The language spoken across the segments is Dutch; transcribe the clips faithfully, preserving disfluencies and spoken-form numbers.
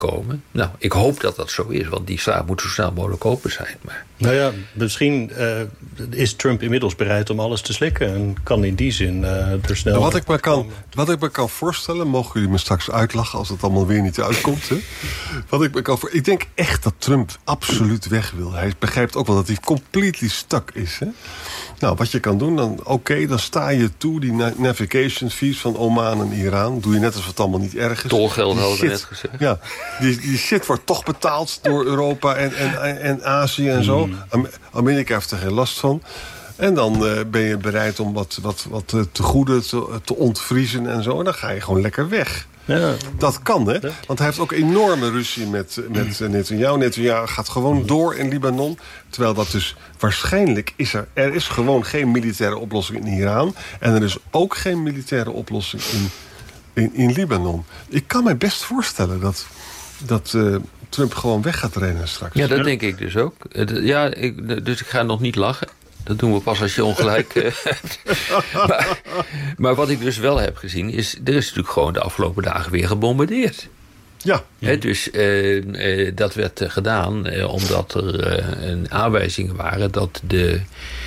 komen. Nou, ik hoop dat dat zo is, want die straat moet zo snel mogelijk open zijn. Maar... Nou ja, misschien uh, is Trump inmiddels bereid om alles te slikken en kan in die zin uh, er snel... Wat ik, me kan, wat ik me kan voorstellen, mogen jullie me straks uitlachen als het allemaal weer niet uitkomt. Hè? Wat ik me kan voor, ik denk echt dat Trump absoluut weg wil. Hij begrijpt ook wel dat hij completely stuck is. Hè? Nou, wat je kan doen, dan oké, okay, dan sta je toe die navigation fees van Oman en Iran. Doe je net alsof het allemaal niet erg is. Tolgeld hadden we net gezegd. Ja, die, die shit wordt toch betaald door Europa en, en, en Azië en zo. Mm. Amerika heeft er geen last van. En dan uh, ben je bereid om wat, wat, wat te goede te, te ontvriezen en zo. En dan ga je gewoon lekker weg. Ja. Dat kan, hè? Want hij heeft ook enorme ruzie met, met Netanyahu. Netanyahu gaat gewoon door in Libanon. Terwijl dat dus waarschijnlijk is er... Er is gewoon geen militaire oplossing in Iran. En er is ook geen militaire oplossing in, in, in Libanon. Ik kan me best voorstellen dat... dat uh, Trump gewoon weg gaat rennen straks. Ja, dat denk ik dus ook. Ja, ik, dus ik ga nog niet lachen. Dat doen we pas als je ongelijk hebt. maar, maar wat ik dus wel heb gezien is... er is natuurlijk gewoon de afgelopen dagen weer gebombardeerd. Ja. He, dus uh, uh, dat werd uh, gedaan uh, omdat er uh, een aanwijzingen waren... dat de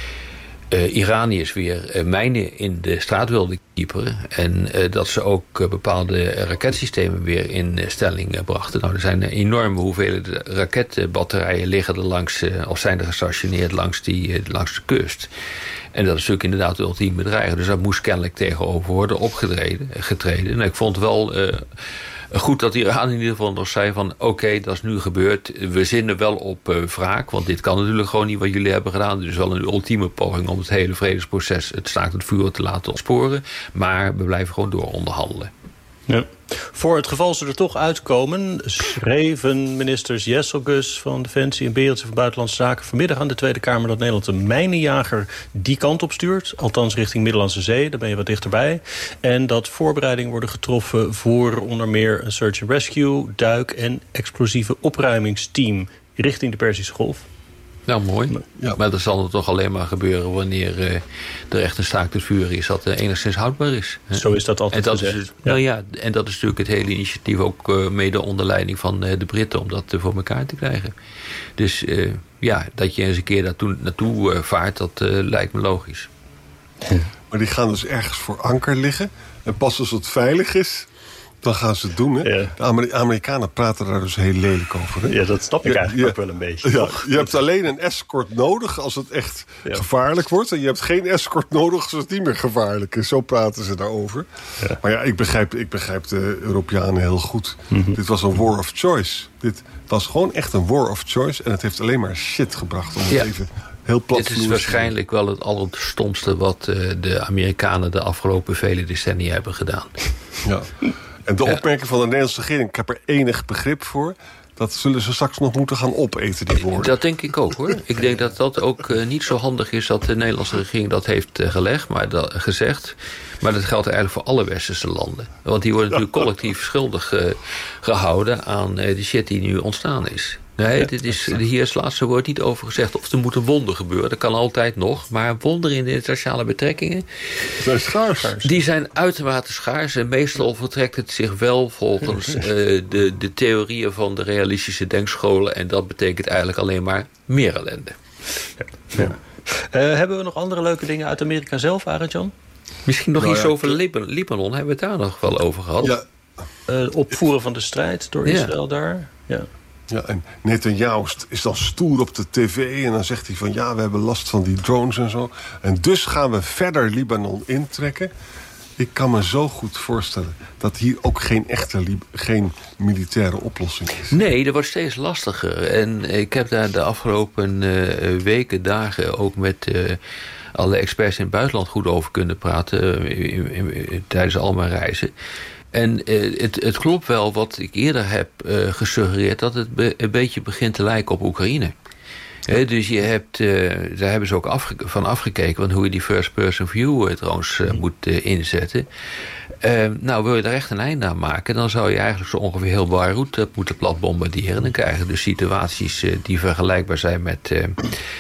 uh, Iraniërs weer uh, mijnen in de straat wilden kieperen. En uh, dat ze ook uh, bepaalde raketsystemen weer in uh, stelling uh, brachten. Nou, er zijn uh, enorme hoeveelheden raketbatterijen liggen er langs... Uh, of zijn er gestationeerd langs, die, uh, langs de kust. En dat is natuurlijk inderdaad de ultieme bedreiging. Dus dat moest kennelijk tegenover worden opgetreden. Getreden. En ik vond wel... Uh, Goed dat Iran in ieder geval nog zei van... oké, okay, dat is nu gebeurd. We zinnen wel op uh, wraak. Want dit kan natuurlijk gewoon niet wat jullie hebben gedaan. Dus wel een ultieme poging om het hele vredesproces... het staakt het vuur te laten ontsporen. Maar we blijven gewoon door onderhandelen. Ja. Voor het geval ze er toch uitkomen... schreven ministers Jesselgus van Defensie en Berendsen van Buitenlandse Zaken... vanmiddag aan de Tweede Kamer dat Nederland een mijnenjager die kant op stuurt. Althans richting Middellandse Zee, daar ben je wat dichterbij. En dat voorbereidingen worden getroffen voor onder meer een search and rescue... duik- en explosieve opruimingsteam richting de Perzische Golf. Nou, mooi. Ja. Maar dat zal er toch alleen maar gebeuren wanneer uh, er echt een staakt het vuur is dat uh, enigszins houdbaar is. Hè? Zo is dat altijd en dat gezegd. Is, ja. Nou ja, en dat is natuurlijk het hele initiatief ook uh, mede onder leiding van uh, de Britten om dat uh, voor elkaar te krijgen. Dus uh, ja, dat je eens een keer naartoe, naartoe uh, vaart, dat uh, lijkt me logisch. Ja. Maar die gaan dus ergens voor anker liggen en pas als het veilig is... dan gaan ze het doen, hè? Ja. De Amer- Amerikanen praten daar dus heel lelijk over. Hè? Ja, dat snap ik ja, eigenlijk ja, ook wel een beetje. Ja, je hebt alleen een escort nodig als het echt ja. gevaarlijk wordt. En je hebt geen escort nodig als het niet meer gevaarlijk is. Zo praten ze daarover. Ja. Maar ja, ik begrijp, ik begrijp de Europeanen heel goed. Mm-hmm. Dit was een war of choice. Dit was gewoon echt een war of choice. En het heeft alleen maar shit gebracht om het ja. even... Heel plat. Dit is waarschijnlijk wel het allerstomste wat uh, de Amerikanen de afgelopen vele decennia hebben gedaan. Ja. En de opmerking van de Nederlandse regering, ik heb er enig begrip voor... dat zullen ze straks nog moeten gaan opeten, die woorden. Dat denk ik ook, hoor. Ik denk dat dat ook uh, niet zo handig is dat de Nederlandse regering dat heeft uh, gelegd, maar dat, gezegd. Maar dat geldt eigenlijk voor alle westerse landen. Want die worden natuurlijk collectief schuldig uh, gehouden aan uh, de shit die nu ontstaan is. Nee, ja, dit is, hier is het laatste woord niet over gezegd. Of er moet een wonder gebeuren, dat kan altijd nog. Maar wonderen in de internationale betrekkingen... zijn schaars. Die zijn uitermate schaars. En meestal vertrekt het zich wel volgens uh, de, de theorieën van de realistische denkscholen. En dat betekent eigenlijk alleen maar meer ellende. Ja. Ja. Uh, hebben we nog andere leuke dingen uit Amerika zelf, Arend-Jan? Misschien nog nou iets ja, over Libanon. Libanon, hebben we het daar nog wel over gehad? Ja. Uh, opvoeren van de strijd door Israël ja. daar. Ja. Ja, en Netanyahu is dan stoer op de tv en dan zegt hij van... ja, we hebben last van die drones en zo. En dus gaan we verder Libanon intrekken. Ik kan me zo goed voorstellen dat hier ook geen echte Lib- geen militaire oplossing is. Nee, dat wordt steeds lastiger. En ik heb daar de afgelopen uh, weken, dagen ook met... Uh, alle experts in het buitenland goed over kunnen praten... Uh, in, in, in, tijdens al mijn reizen. En uh, het, het klopt wel wat ik eerder heb uh, gesuggereerd... dat het be- een beetje begint te lijken op Oekraïne. He, dus je hebt, uh, daar hebben ze ook afge- van afgekeken... Want hoe je die first-person view uh, trouwens uh, moet uh, inzetten. Uh, nou, wil je daar echt een einde aan maken... dan zou je eigenlijk zo ongeveer heel Beirut uh, moeten plat bombarderen. Dan krijg je dus situaties uh, die vergelijkbaar zijn met... Uh,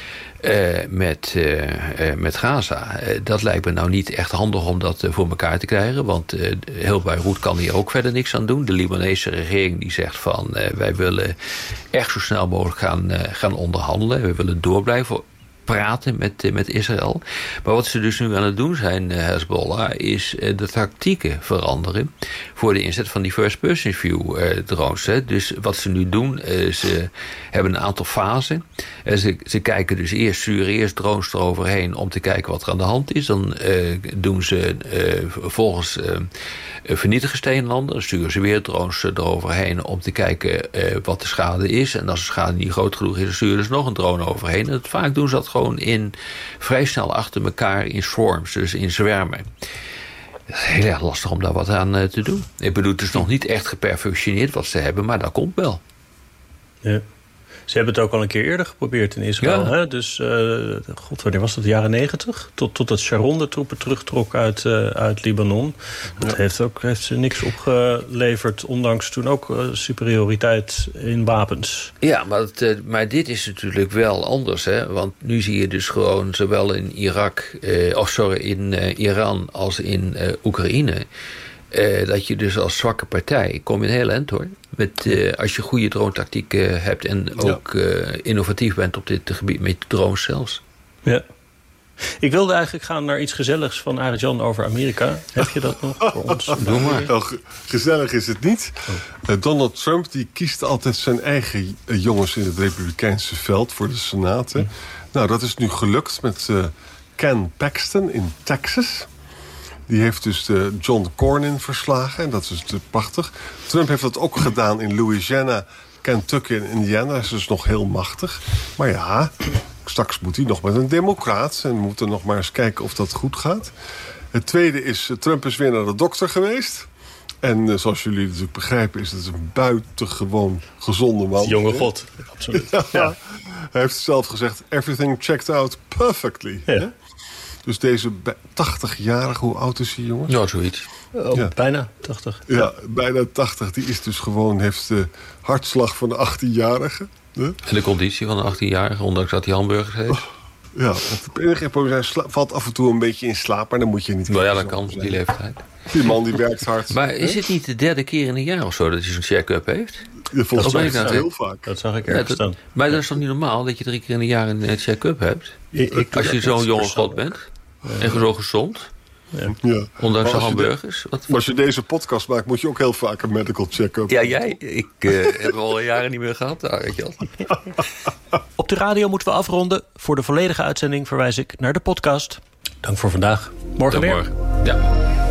Uh, met, uh, uh, met Gaza. Uh, dat lijkt me nou niet echt handig om dat uh, voor elkaar te krijgen. Want uh, heel Beirut kan hier ook verder niks aan doen. De Libanese regering die zegt van... Uh, wij willen echt zo snel mogelijk gaan, uh, gaan onderhandelen. We willen door blijven praten met, uh, met Israël. Maar wat ze dus nu aan het doen zijn, uh, Hezbollah... is uh, de tactieken veranderen... voor de inzet van die first-person view uh, drones. Hè. Dus wat ze nu doen, uh, ze hebben een aantal fasen. Uh, ze, ze kijken dus eerst, sturen eerst drones eroverheen... om te kijken wat er aan de hand is. Dan uh, doen ze uh, vervolgens uh, vernietigen ze het een en ander. Dan sturen ze weer drones eroverheen... om te kijken uh, wat de schade is. En als de schade niet groot genoeg is... dan sturen ze nog een drone overheen. En vaak doen ze dat gewoon in, vrij snel achter elkaar in swarms, dus in zwermen. Het is heel erg lastig om daar wat aan uh, te doen. Ik bedoel, het is nog niet echt geperfectioneerd wat ze hebben, maar dat komt wel. Ja. Ze hebben het ook al een keer eerder geprobeerd in Israël. Ja. Hè? Dus, uh, god, wanneer was dat? De jaren negentig? Tot, tot het Sharon de troepen terugtrok uit, uh, uit Libanon. Dat ja. heeft, ook, heeft ze niks opgeleverd, ondanks toen ook uh, superioriteit in wapens. Ja, maar, het, uh, maar dit is natuurlijk wel anders. Hè? Want nu zie je dus gewoon zowel in Irak, uh, of sorry, in uh, Iran als in uh, Oekraïne... Uh, dat je dus als zwakke partij, kom je een heel eind hoor. Met, uh, als je goede drone-tactiek uh, hebt en ook ja. uh, innovatief bent op dit gebied, met drones zelfs. Ja. Ik wilde eigenlijk gaan naar iets gezelligs van Arend-Jan over Amerika. Heb je dat nog voor ons? Doe maar. Nou, gezellig is het niet. Uh, Donald Trump die kiest altijd zijn eigen uh, jongens in het Republikeinse veld voor de Senaat. Hm. Nou, dat is nu gelukt met uh, Ken Paxton in Texas. Die heeft dus de John Cornyn verslagen. En dat is dus prachtig. Trump heeft dat ook gedaan in Louisiana, Kentucky en Indiana. Dat is dus nog heel machtig. Maar ja, straks moet hij nog met een democraat. En we moeten nog maar eens kijken of dat goed gaat. Het tweede is, Trump is weer naar de dokter geweest. En uh, zoals jullie natuurlijk begrijpen, is het een buitengewoon gezonde man. Jonge god, absoluut. Ja. Ja. Hij heeft zelf gezegd, everything checked out perfectly. Ja. Hè? Dus deze tachtigjarige, hoe oud is hij, jongens? Ja, zoiets. Oh, ja. Bijna tachtig. Ja, bijna tachtig. Die is dus gewoon, heeft de hartslag van de achttienjarige. Hè? En de conditie van de achttienjarige, ondanks dat hij hamburgers heeft. Oh, ja, het enige probleem is, hij valt af en toe een beetje in slaap, maar dan moet je niet... Nou ja, dat kan op die leeftijd. Die man die werkt hard. Maar is het niet de derde keer in een jaar of zo dat hij zo'n check-up heeft? Ja, volgens mij is dat heel vaak. Dat zag ik ergens ja, staan. Maar dat is toch niet normaal dat je drie keer in een jaar een check-up hebt? Ik, ik, Als je zo'n jonge god bent en zo gezond... Ja. Ja. Ondanks de hamburgers. Wat... Maar als je deze podcast maakt, moet je ook heel vaak een medical check-up. Ja, jij. Ik uh, heb al jaren niet meer gehad. Arend-Jan. Op de radio moeten we afronden. Voor de volledige uitzending verwijs ik naar de podcast. Dank voor vandaag. Morgen Tot weer. Morgen. Ja.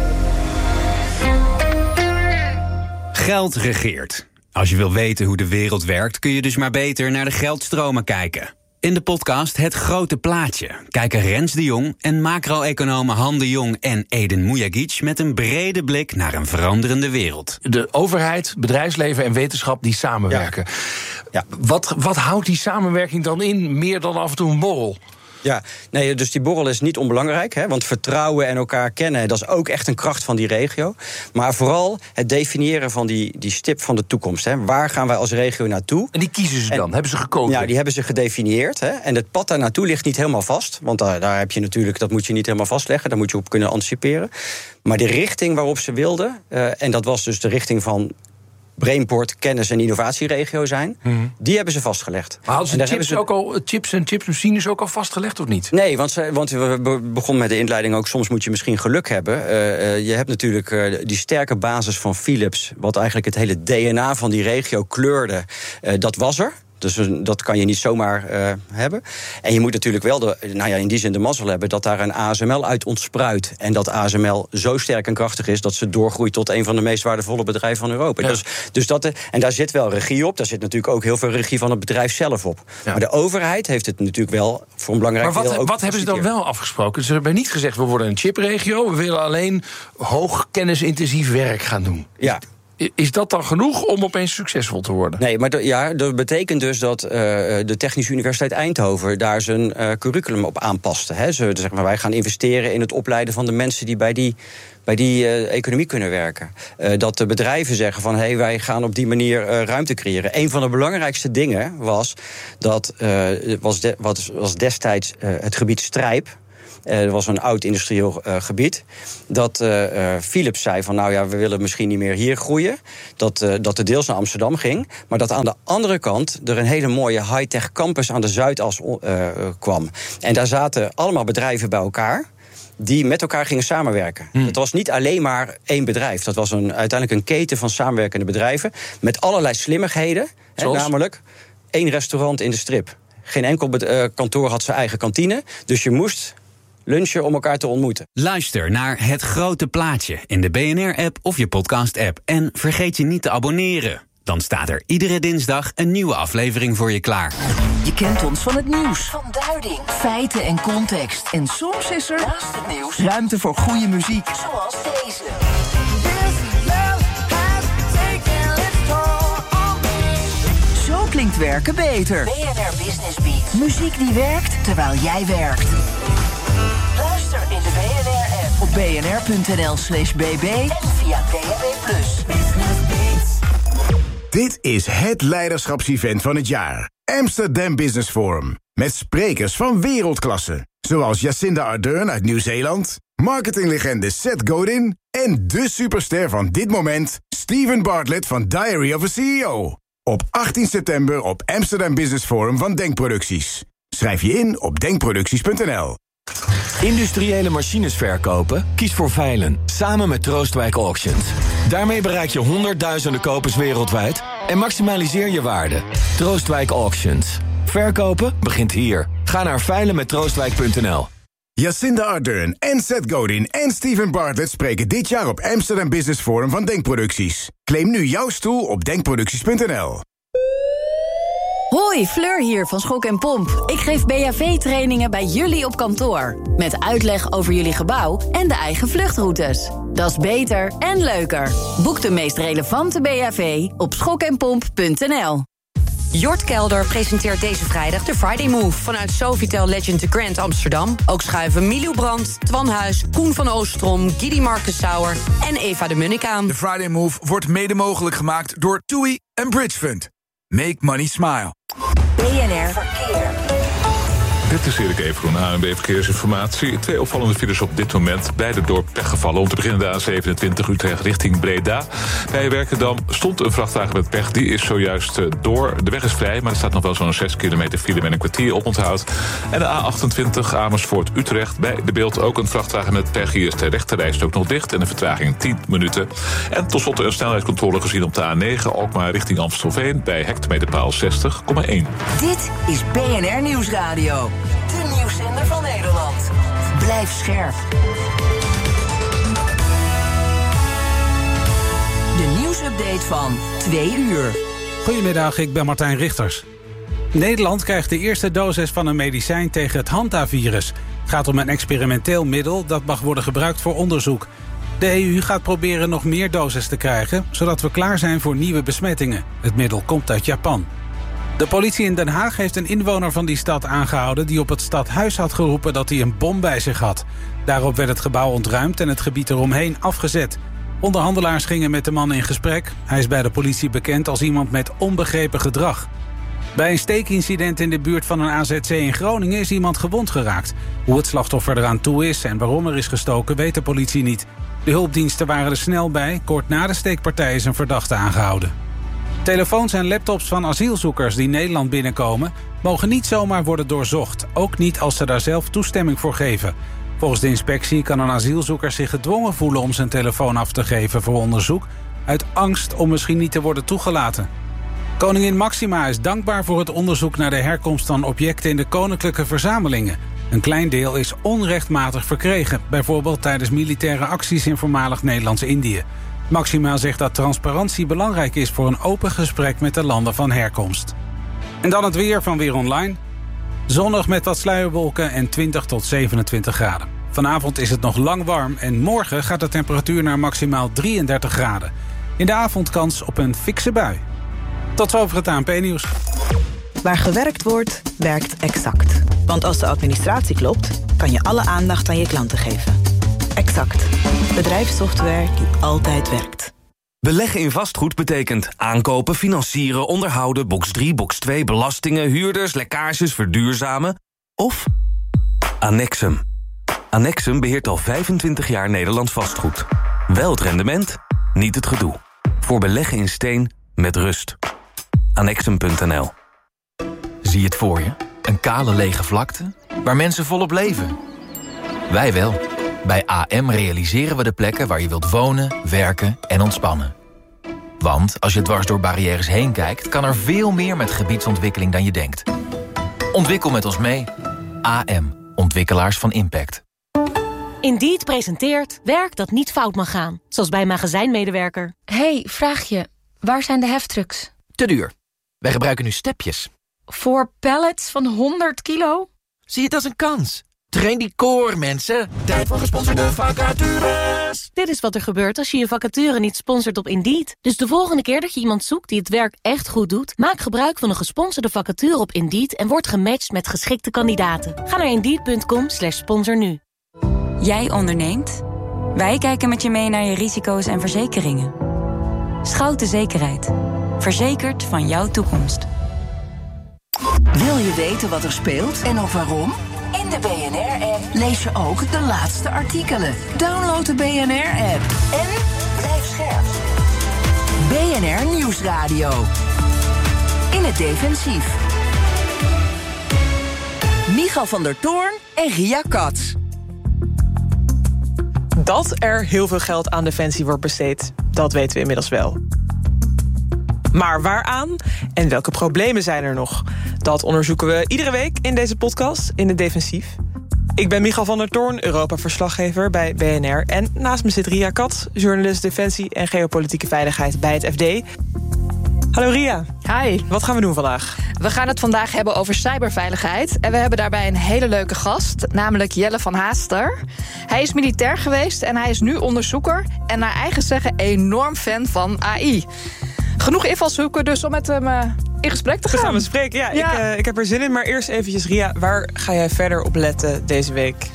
Geld regeert. Als je wil weten hoe de wereld werkt, kun je dus maar beter naar de geldstromen kijken. In de podcast Het Grote Plaatje kijken Rens de Jong en macro-economen Han de Jong en Eden Mujagic met een brede blik naar een veranderende wereld. De overheid, bedrijfsleven en wetenschap die samenwerken. Ja. Ja. Wat, wat houdt die samenwerking dan in, meer dan af en toe een borrel? Ja, nee, dus die borrel is niet onbelangrijk. Hè, want vertrouwen en elkaar kennen, dat is ook echt een kracht van die regio. Maar vooral het definiëren van die, die stip van de toekomst. Hè. Waar gaan wij als regio naartoe? En die kiezen ze dan? En, hebben ze gekozen? Ja, die hebben ze gedefinieerd. Hè. En het pad daar naartoe ligt niet helemaal vast. Want daar, daar heb je natuurlijk, dat moet je niet helemaal vastleggen. Daar moet je op kunnen anticiperen. Maar de richting waarop ze wilden, uh, en dat was dus de richting van Brainport, kennis- en innovatieregio zijn, mm-hmm. die hebben ze vastgelegd. Maar hadden ze, en chips, ze ook al, chips en chipsmachines ook al vastgelegd of niet? Nee, want, ze, want we begonnen met de inleiding ook, soms moet je misschien geluk hebben. Uh, uh, je hebt natuurlijk uh, die sterke basis van Philips, wat eigenlijk het hele D N A van die regio kleurde. Uh, dat was er. Dus dat kan je niet zomaar uh, hebben. En je moet natuurlijk wel de, nou ja, in die zin de mazzel hebben dat daar een A S M L uit ontspruit. En dat A S M L zo sterk en krachtig is dat ze doorgroeit tot een van de meest waardevolle bedrijven van Europa. Ja. Dus, dus dat, en daar zit wel regie op. Daar zit natuurlijk ook heel veel regie van het bedrijf zelf op. Ja. Maar de overheid heeft het natuurlijk wel voor een belangrijk deel. Maar wat, ook wat hebben ze dan wel afgesproken? Ze hebben niet gezegd, we worden een chipregio. We willen alleen hoog kennisintensief werk gaan doen. Ja. Is dat dan genoeg om opeens succesvol te worden? Nee, maar dat, ja, dat betekent dus dat uh, de Technische Universiteit Eindhoven daar zijn uh, curriculum op aanpaste. Hè. Ze, zeg maar, wij gaan investeren in het opleiden van de mensen die bij die, bij die uh, economie kunnen werken. Uh, dat de bedrijven zeggen van, hé, hey, wij gaan op die manier uh, ruimte creëren. Een van de belangrijkste dingen was dat uh, was, de, wat was destijds uh, het gebied Strijp. Uh, er was een oud industrieel uh, gebied. Dat uh, uh, Philips zei van, nou ja, we willen misschien niet meer hier groeien. Dat, uh, dat er deels naar Amsterdam ging. Maar dat aan de andere kant er een hele mooie high-tech campus aan de Zuidas uh, uh, kwam. En daar zaten allemaal bedrijven bij elkaar die met elkaar gingen samenwerken. Hmm. Het was niet alleen maar één bedrijf. Dat was een, uiteindelijk een keten van samenwerkende bedrijven met allerlei slimmigheden. Hè, namelijk één restaurant in de Strip. Geen enkel uh, kantoor had zijn eigen kantine. Dus je moest lunchen om elkaar te ontmoeten. Luister naar Het Grote Plaatje in de B N R-app of je podcast-app. En vergeet je niet te abonneren. Dan staat er iedere dinsdag een nieuwe aflevering voor je klaar. Je kent ons van het nieuws, van duiding, feiten en context. En soms is er, naast het nieuws, ruimte voor goede muziek. Zoals deze. Zo klinkt werken beter. B N R Business Beat. Muziek die werkt terwijl jij werkt. Luister in de B N R-app op bnr.nl slash bb en via D A B plus. Dit is het leiderschapsevent van het jaar. Amsterdam Business Forum. Met sprekers van wereldklasse. Zoals Jacinda Ardern uit Nieuw-Zeeland, marketinglegende Seth Godin en de superster van dit moment, Steven Bartlett van Diary of a C E O. Op achttien september op Amsterdam Business Forum van Denkproducties. Schrijf je in op denkproducties punt n l. Industriële machines verkopen? Kies voor Veilen, samen met Troostwijk Auctions. Daarmee bereik je honderdduizenden kopers wereldwijd en maximaliseer je waarde. Troostwijk Auctions. Verkopen begint hier. Ga naar veilen met troostwijk punt n l. Jacinda Ardern en Seth Godin en Steven Bartlett spreken dit jaar op Amsterdam Business Forum van Denkproducties. Claim nu jouw stoel op denkproducties punt n l. Hoi, Fleur hier van Schok en Pomp. Ik geef B H V-trainingen bij jullie op kantoor. Met uitleg over jullie gebouw en de eigen vluchtroutes. Dat is beter en leuker. Boek de meest relevante B H V op schok en pomp punt n l. Jort Kelder presenteert deze vrijdag de Friday Move vanuit Sofitel Legend de Grand Amsterdam. Ook schuiven Milou Brandt, Twan Huis, Koen van Oostrom, Gidi Marcus Sauer en Eva de Munnik aan. De Friday Move wordt mede mogelijk gemaakt door TUI en Bridge Fund. Make money smile. B N R Verkeer. Dit is Erik Evengroen, A N B Verkeersinformatie. Twee opvallende files op dit moment, beide door pech gevallen. Om te beginnen de A zevenentwintig Utrecht richting Breda. Bij Werkendam stond een vrachtwagen met pech. Die is zojuist door. De weg is vrij, maar er staat nog wel zo'n zes kilometer file met een kwartier op onthoud. En de A achtentwintig Amersfoort Utrecht. Bij De Beeld ook een vrachtwagen met pech. Hier is de rechterrijst ook nog dicht en de vertraging tien minuten. En tot slot een snelheidscontrole gezien op de A negen. Ook maar richting Amstelveen bij hectometerpaal zestig komma één. Dit is B N R Nieuwsradio. De nieuwszender van Nederland. Blijf scherp. De nieuwsupdate van twee uur. Goedemiddag, ik ben Martijn Richters. Nederland krijgt de eerste dosis van een medicijn tegen het hantavirus. Het gaat om een experimenteel middel dat mag worden gebruikt voor onderzoek. De E U gaat proberen nog meer doses te krijgen, zodat we klaar zijn voor nieuwe besmettingen. Het middel komt uit Japan. De politie in Den Haag heeft een inwoner van die stad aangehouden die op het stadhuis had geroepen dat hij een bom bij zich had. Daarop werd het gebouw ontruimd en het gebied eromheen afgezet. Onderhandelaars gingen met de man in gesprek. Hij is bij de politie bekend als iemand met onbegrepen gedrag. Bij een steekincident in de buurt van een A Z C in Groningen is iemand gewond geraakt. Hoe het slachtoffer eraan toe is en waarom er is gestoken weet de politie niet. De hulpdiensten waren er snel bij. Kort na de steekpartij is een verdachte aangehouden. Telefoons en laptops van asielzoekers die Nederland binnenkomen mogen niet zomaar worden doorzocht. Ook niet als ze daar zelf toestemming voor geven. Volgens de inspectie kan een asielzoeker zich gedwongen voelen om zijn telefoon af te geven voor onderzoek, uit angst om misschien niet te worden toegelaten. Koningin Maxima is dankbaar voor het onderzoek naar de herkomst van objecten in de koninklijke verzamelingen. Een klein deel is onrechtmatig verkregen, bijvoorbeeld tijdens militaire acties in voormalig Nederlands-Indië. Maxima zegt dat transparantie belangrijk is voor een open gesprek met de landen van herkomst. En dan het weer van Weer Online. Zonnig met wat sluierwolken en twintig tot zevenentwintig graden. Vanavond is het nog lang warm en morgen gaat de temperatuur naar maximaal drieëndertig graden. In de avond kans op een fikse bui. Tot zover het A N P-nieuws. Waar gewerkt wordt, werkt Exact. Want als de administratie klopt, kan je alle aandacht aan je klanten geven. Exact. Bedrijfssoftware die altijd werkt. Beleggen in vastgoed betekent aankopen, financieren, onderhouden, box drie, box twee, belastingen, huurders, lekkages, verduurzamen of Annexum. Annexum beheert al vijfentwintig jaar Nederlands vastgoed. Wel het rendement, niet het gedoe. Voor beleggen in steen met rust. Annexum punt n l. Zie je het voor je? Een kale lege vlakte waar mensen volop leven. Wij wel. Bij A M realiseren we de plekken waar je wilt wonen, werken en ontspannen. Want als je dwars door barrières heen kijkt, kan er veel meer met gebiedsontwikkeling dan je denkt. Ontwikkel met ons mee. A M. Ontwikkelaars van impact. Indeed presenteert werk dat niet fout mag gaan. Zoals bij een magazijnmedewerker. Hey, vraagje. Waar zijn de heftrucks? Te duur. Wij gebruiken nu stepjes. Voor pallets van honderd kilo? Zie het als een kans. Train die core, mensen. Tijd voor gesponsorde vacatures. Dit is wat er gebeurt als je je vacature niet sponsort op Indeed. Dus de volgende keer dat je iemand zoekt die het werk echt goed doet, maak gebruik van een gesponsorde vacature op Indeed en word gematcht met geschikte kandidaten. Ga naar indeed punt com slash sponsor nu. Jij onderneemt? Wij kijken met je mee naar je risico's en verzekeringen. Schouten Zekerheid. Verzekerd van jouw toekomst. Wil je weten wat er speelt en of waarom? In de B N R-app lees je ook de laatste artikelen. Download de B N R-app en blijf scherp. B N R Nieuwsradio. In het defensief. Michal van der Toorn en Ria Katz. Dat er heel veel geld aan defensie wordt besteed, dat weten we inmiddels wel. Maar waaraan en welke problemen zijn er nog? Dat onderzoeken we iedere week in deze podcast in het defensief. Ik ben Michal van der Toorn, Europa-verslaggever bij B N R. En naast me zit Ria Katz, journalist defensie en geopolitieke veiligheid bij het F D. Hallo Ria. Hi. Wat gaan we doen vandaag? We gaan het vandaag hebben over cyberveiligheid. En we hebben daarbij een hele leuke gast, namelijk Jelle van Haaster. Hij is militair geweest en hij is nu onderzoeker en naar eigen zeggen enorm fan van A I. Genoeg invalshoeken dus om met hem uh, in gesprek te gaan. We gaan we spreken, ja. ja. Ik, uh, ik heb er zin in. Maar eerst eventjes, Ria, waar ga jij verder op letten deze week?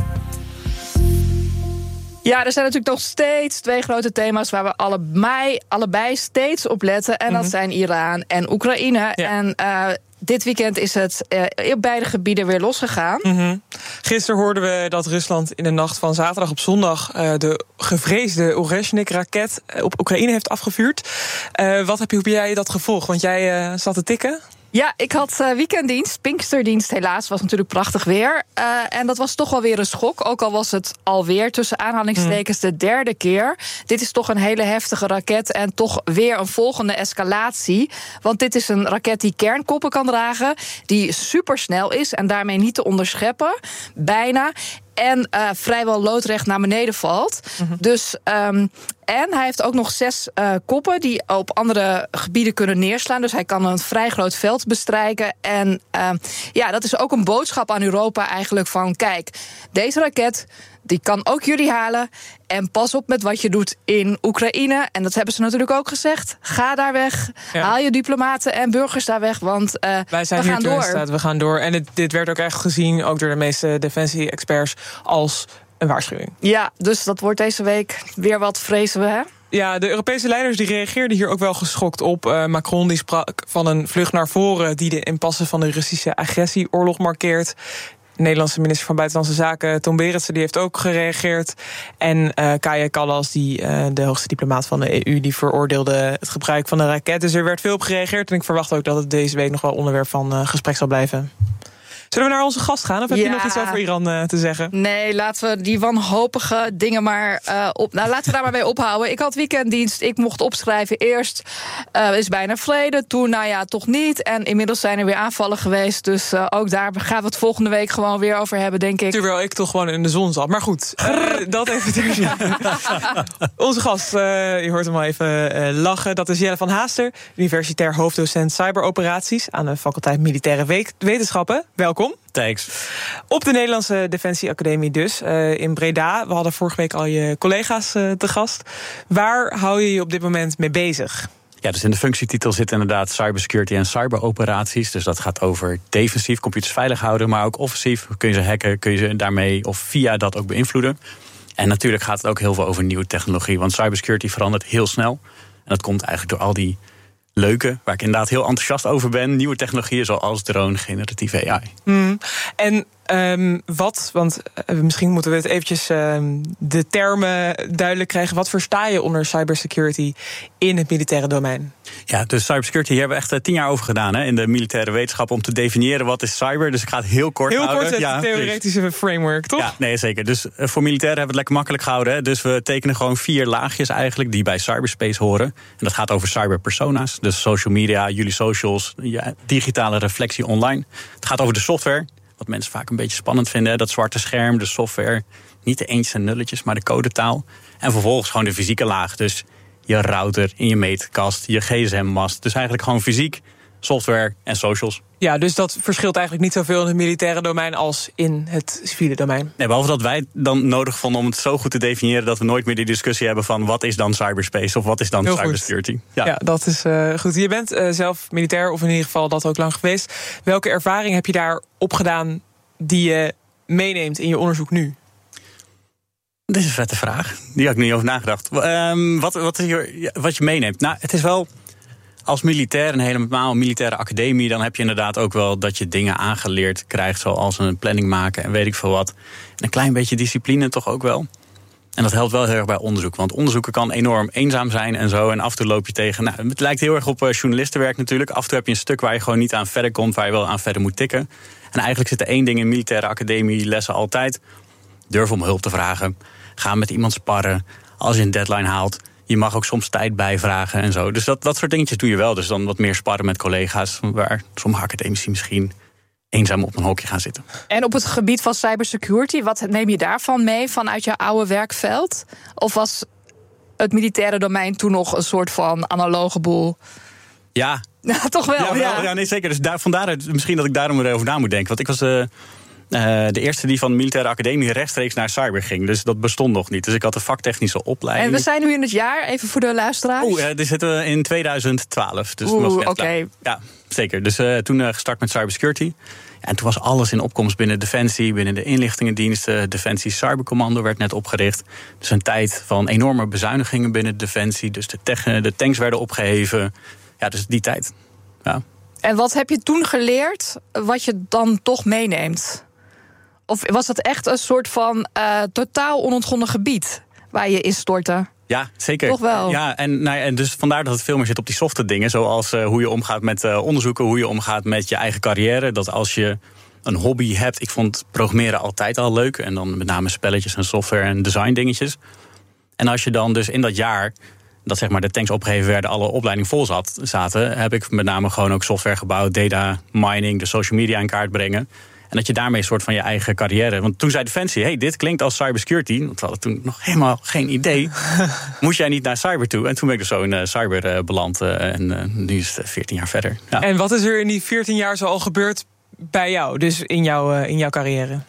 Ja, er zijn natuurlijk nog steeds twee grote thema's waar we allebei, allebei steeds op letten. En dat mm-hmm. zijn Iran en Oekraïne. Ja. En uh, dit weekend is het uh, op beide gebieden weer losgegaan. Mm-hmm. Gisteren hoorden we dat Rusland in de nacht van zaterdag op zondag uh, de gevreesde Oreshnik-raket op Oekraïne heeft afgevuurd. Uh, wat heb je, hoe heb jij dat gevolgd? Want jij uh, zat te tikken. Ja, ik had uh, weekenddienst, Pinksterdienst helaas, was natuurlijk prachtig weer. Uh, en dat was toch wel weer een schok, ook al was het alweer tussen aanhalingstekens de derde keer. Dit is toch een hele heftige raket en toch weer een volgende escalatie. Want dit is een raket die kernkoppen kan dragen, die supersnel is en daarmee niet te onderscheppen, bijna. En uh, vrijwel loodrecht naar beneden valt. Mm-hmm. Dus, um, en hij heeft ook nog zes uh, koppen die op andere gebieden kunnen neerslaan. Dus hij kan een vrij groot veld bestrijken. En uh, ja, dat is ook een boodschap aan Europa eigenlijk van, kijk, deze raket, die kan ook jullie halen. En pas op met wat je doet in Oekraïne. En dat hebben ze natuurlijk ook gezegd. Ga daar weg. Ja. Haal je diplomaten en burgers daar weg. Want uh, wij zijn we hier gaan door. Staat, we gaan door. En dit, dit werd ook echt gezien, ook door de meeste defensie-experts, als een waarschuwing. Ja, dus dat wordt deze week weer wat, vrezen we, hè? Ja, de Europese leiders die reageerden hier ook wel geschokt op. Uh, Macron die sprak van een vlucht naar voren die de impasse van de Russische agressieoorlog markeert. De Nederlandse minister van Buitenlandse Zaken, Tom Berendsen, die heeft ook gereageerd. En uh, Kaja Kallas, die, uh, de hoogste diplomaat van de E U, die veroordeelde het gebruik van de raket. Dus er werd veel op gereageerd. En ik verwacht ook dat het deze week nog wel onderwerp van uh, gesprek zal blijven. Zullen we naar onze gast gaan? Of heb ja. je nog iets over Iran uh, te zeggen? Nee, laten we die wanhopige dingen maar uh, op... Nou, laten we daar maar mee ophouden. Ik had weekenddienst, ik mocht opschrijven. Eerst uh, is bijna vrede, toen nou ja, toch niet. En inmiddels zijn er weer aanvallen geweest. Dus uh, ook daar gaan we het volgende week gewoon weer over hebben, denk ik. Terwijl ik toch gewoon in de zon zat. Maar goed, uh, dat even terzijde. Onze gast, uh, je hoort hem al even uh, lachen. Dat is Jelle van Haaster, universitair hoofddocent cyberoperaties aan de faculteit Militaire Wetenschappen. Welkom. welkom. Thanks. Op de Nederlandse Defensie Academie dus, uh, in Breda. We hadden vorige week al je collega's uh, te gast. Waar hou je je op dit moment mee bezig? Ja, dus in de functietitel zit inderdaad cybersecurity en cyberoperaties. Dus dat gaat over defensief, computers veilig houden, maar ook offensief. Kun je ze hacken, kun je ze daarmee of via dat ook beïnvloeden. En natuurlijk gaat het ook heel veel over nieuwe technologie, want cybersecurity verandert heel snel. En dat komt eigenlijk door al die leuke, waar ik inderdaad heel enthousiast over ben, nieuwe technologieën zoals drone, generatieve A I. Mm. En um, wat, want uh, misschien moeten we het eventjes uh, de termen duidelijk krijgen. Wat versta je onder cybersecurity in het militaire domein? Ja, dus cybersecurity, hier hebben we echt uh, tien jaar over gedaan hè, in de militaire wetenschap om te definiëren wat is cyber. Dus ik ga het heel kort heel houden. Heel kort, het ja, theoretische precies. framework, toch? Ja, nee, zeker. Dus uh, voor militairen hebben we het lekker makkelijk gehouden. Hè. Dus we tekenen gewoon vier laagjes eigenlijk die bij cyberspace horen. En dat gaat over cyberpersona's, dus social media, jullie socials, ja, digitale reflectie online. Het gaat over de software, wat mensen vaak een beetje spannend vinden. Hè. Dat zwarte scherm, de software, niet de eentjes en nulletjes, maar de codetaal. En vervolgens gewoon de fysieke laag, dus je router in je meetkast, je gsm-mast. Dus eigenlijk gewoon fysiek, software en socials. Ja, dus dat verschilt eigenlijk niet zoveel in het militaire domein als in het civiele domein. Nee, behalve dat wij het dan nodig vonden om het zo goed te definiëren dat we nooit meer die discussie hebben van wat is dan cyberspace of wat is dan Heel cybersecurity. Ja. ja, dat is uh, goed. Je bent uh, zelf militair, of in ieder geval dat ook lang geweest. Welke ervaring heb je daar opgedaan die je meeneemt in je onderzoek nu? Dit is een vette vraag. Die had ik niet over nagedacht. Um, wat, wat, is je, wat je meeneemt? Nou, het is wel als militair, en helemaal een militaire academie, dan heb je inderdaad ook wel dat je dingen aangeleerd krijgt, zoals een planning maken en weet ik veel wat. En een klein beetje discipline toch ook wel. En dat helpt wel heel erg bij onderzoek. Want onderzoeken kan enorm eenzaam zijn en zo. En af en toe loop je tegen. Nou, het lijkt heel erg op uh, journalistenwerk natuurlijk. Af en toe heb je een stuk waar je gewoon niet aan verder komt, waar je wel aan verder moet tikken. En eigenlijk zit er één ding in militaire academie lessen altijd: durf om hulp te vragen. Ga met iemand sparren. Als je een deadline haalt, je mag ook soms tijd bijvragen en zo. Dus dat, dat soort dingetjes doe je wel. Dus dan wat meer sparren met collega's, waar sommige academici misschien eenzaam op een hokje gaan zitten. En op het gebied van cybersecurity, wat neem je daarvan mee vanuit je oude werkveld? Of was het militaire domein toen nog een soort van analoge boel? Ja. Ja, toch wel, ja. ja. Wel, ja nee, zeker. Dus daar, vandaar misschien dat ik daarom erover na moet denken. Want ik was Uh, Uh, de eerste die van de militaire academie rechtstreeks naar cyber ging. Dus dat bestond nog niet. Dus ik had een vaktechnische opleiding. En we zijn nu in het jaar, even voor de luisteraars. Oeh, uh, dit zitten we in twintig twaalf. Dus Oeh, oké. Okay. Ja, zeker. Dus uh, toen uh, gestart met cybersecurity. Ja, en toen was alles in opkomst binnen Defensie, binnen de inlichtingendiensten. Defensie Cybercommando werd net opgericht. Dus een tijd van enorme bezuinigingen binnen Defensie. Dus de, tech, de tanks werden opgeheven. Ja, dus die tijd. Ja. En wat heb je toen geleerd wat je dan toch meeneemt? Of was het echt een soort van uh, totaal onontgonnen gebied waar je in stortte? Ja, zeker. Toch wel. Ja, en, nou ja, en dus vandaar dat het veel meer zit op die softe dingen. Zoals uh, hoe je omgaat met uh, onderzoeken, hoe je omgaat met je eigen carrière. Dat als je een hobby hebt, ik vond programmeren altijd al leuk. En dan met name spelletjes en software en design dingetjes. En als je dan dus in dat jaar dat zeg maar de tanks opgeheven werden, alle opleiding vol zat, zaten, heb ik met name gewoon ook software gebouwd, data mining, de social media in kaart brengen. En dat je daarmee een soort van je eigen carrière. Want toen zei Defensie, hey, dit klinkt als cybersecurity. Want we hadden toen nog helemaal geen idee. Moest jij niet naar cyber toe? En toen ben ik dus zo in uh, cyber uh, beland. Uh, en uh, nu is het veertien jaar verder. Ja. En wat is er in die veertien jaar zo al gebeurd bij jou? Dus in, jou, uh, in jouw carrière?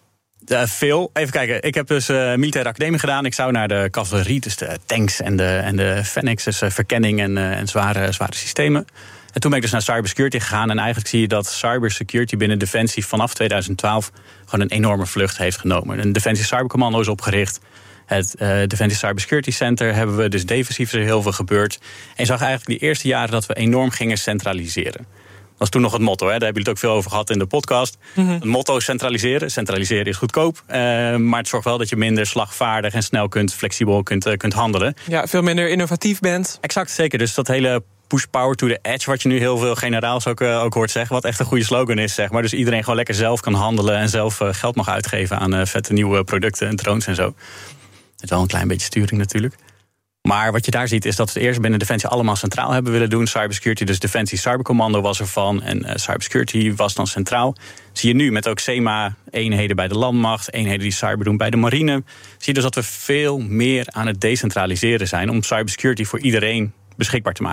Uh, veel. Even kijken. Ik heb dus uh, militaire academie gedaan. Ik zou naar de cavalerie, dus de tanks en de, en de Fennecs, dus uh, verkenning en, uh, en zware, zware systemen. En toen ben ik dus naar cybersecurity gegaan. En eigenlijk zie je dat cybersecurity binnen Defensie vanaf twintig twaalf gewoon een enorme vlucht heeft genomen. Een Defensie Cybercommando is opgericht. Het uh, Defensie Cybersecurity Center hebben we. Dus defensief is er heel veel gebeurd. En je zag eigenlijk die eerste jaren dat we enorm gingen centraliseren. Dat was toen nog het motto, hè? Daar hebben jullie het ook veel over gehad in de podcast. Mm-hmm. Het motto is centraliseren. Centraliseren is goedkoop. Uh, maar het zorgt wel dat je minder slagvaardig en snel kunt, flexibel kunt, uh, kunt handelen. Ja, veel minder innovatief bent. Exact, zeker. Dus dat hele push power to the edge, wat je nu heel veel generaals ook, uh, ook hoort zeggen, wat echt een goede slogan is, zeg maar. Dus iedereen gewoon lekker zelf kan handelen en zelf uh, geld mag uitgeven aan uh, vette nieuwe producten en drones en zo. Het is wel een klein beetje sturing natuurlijk. Maar wat je daar ziet is dat we het eerst binnen Defensie allemaal centraal hebben willen doen. Cybersecurity, dus Defensie Cybercommando was ervan. En uh, cybersecurity was dan centraal. Zie je nu met ook SEMA-eenheden bij de landmacht, eenheden die cyber doen bij de marine. Zie je dus dat we veel meer aan het decentraliseren zijn om cybersecurity voor iedereen beschikbaar te maken.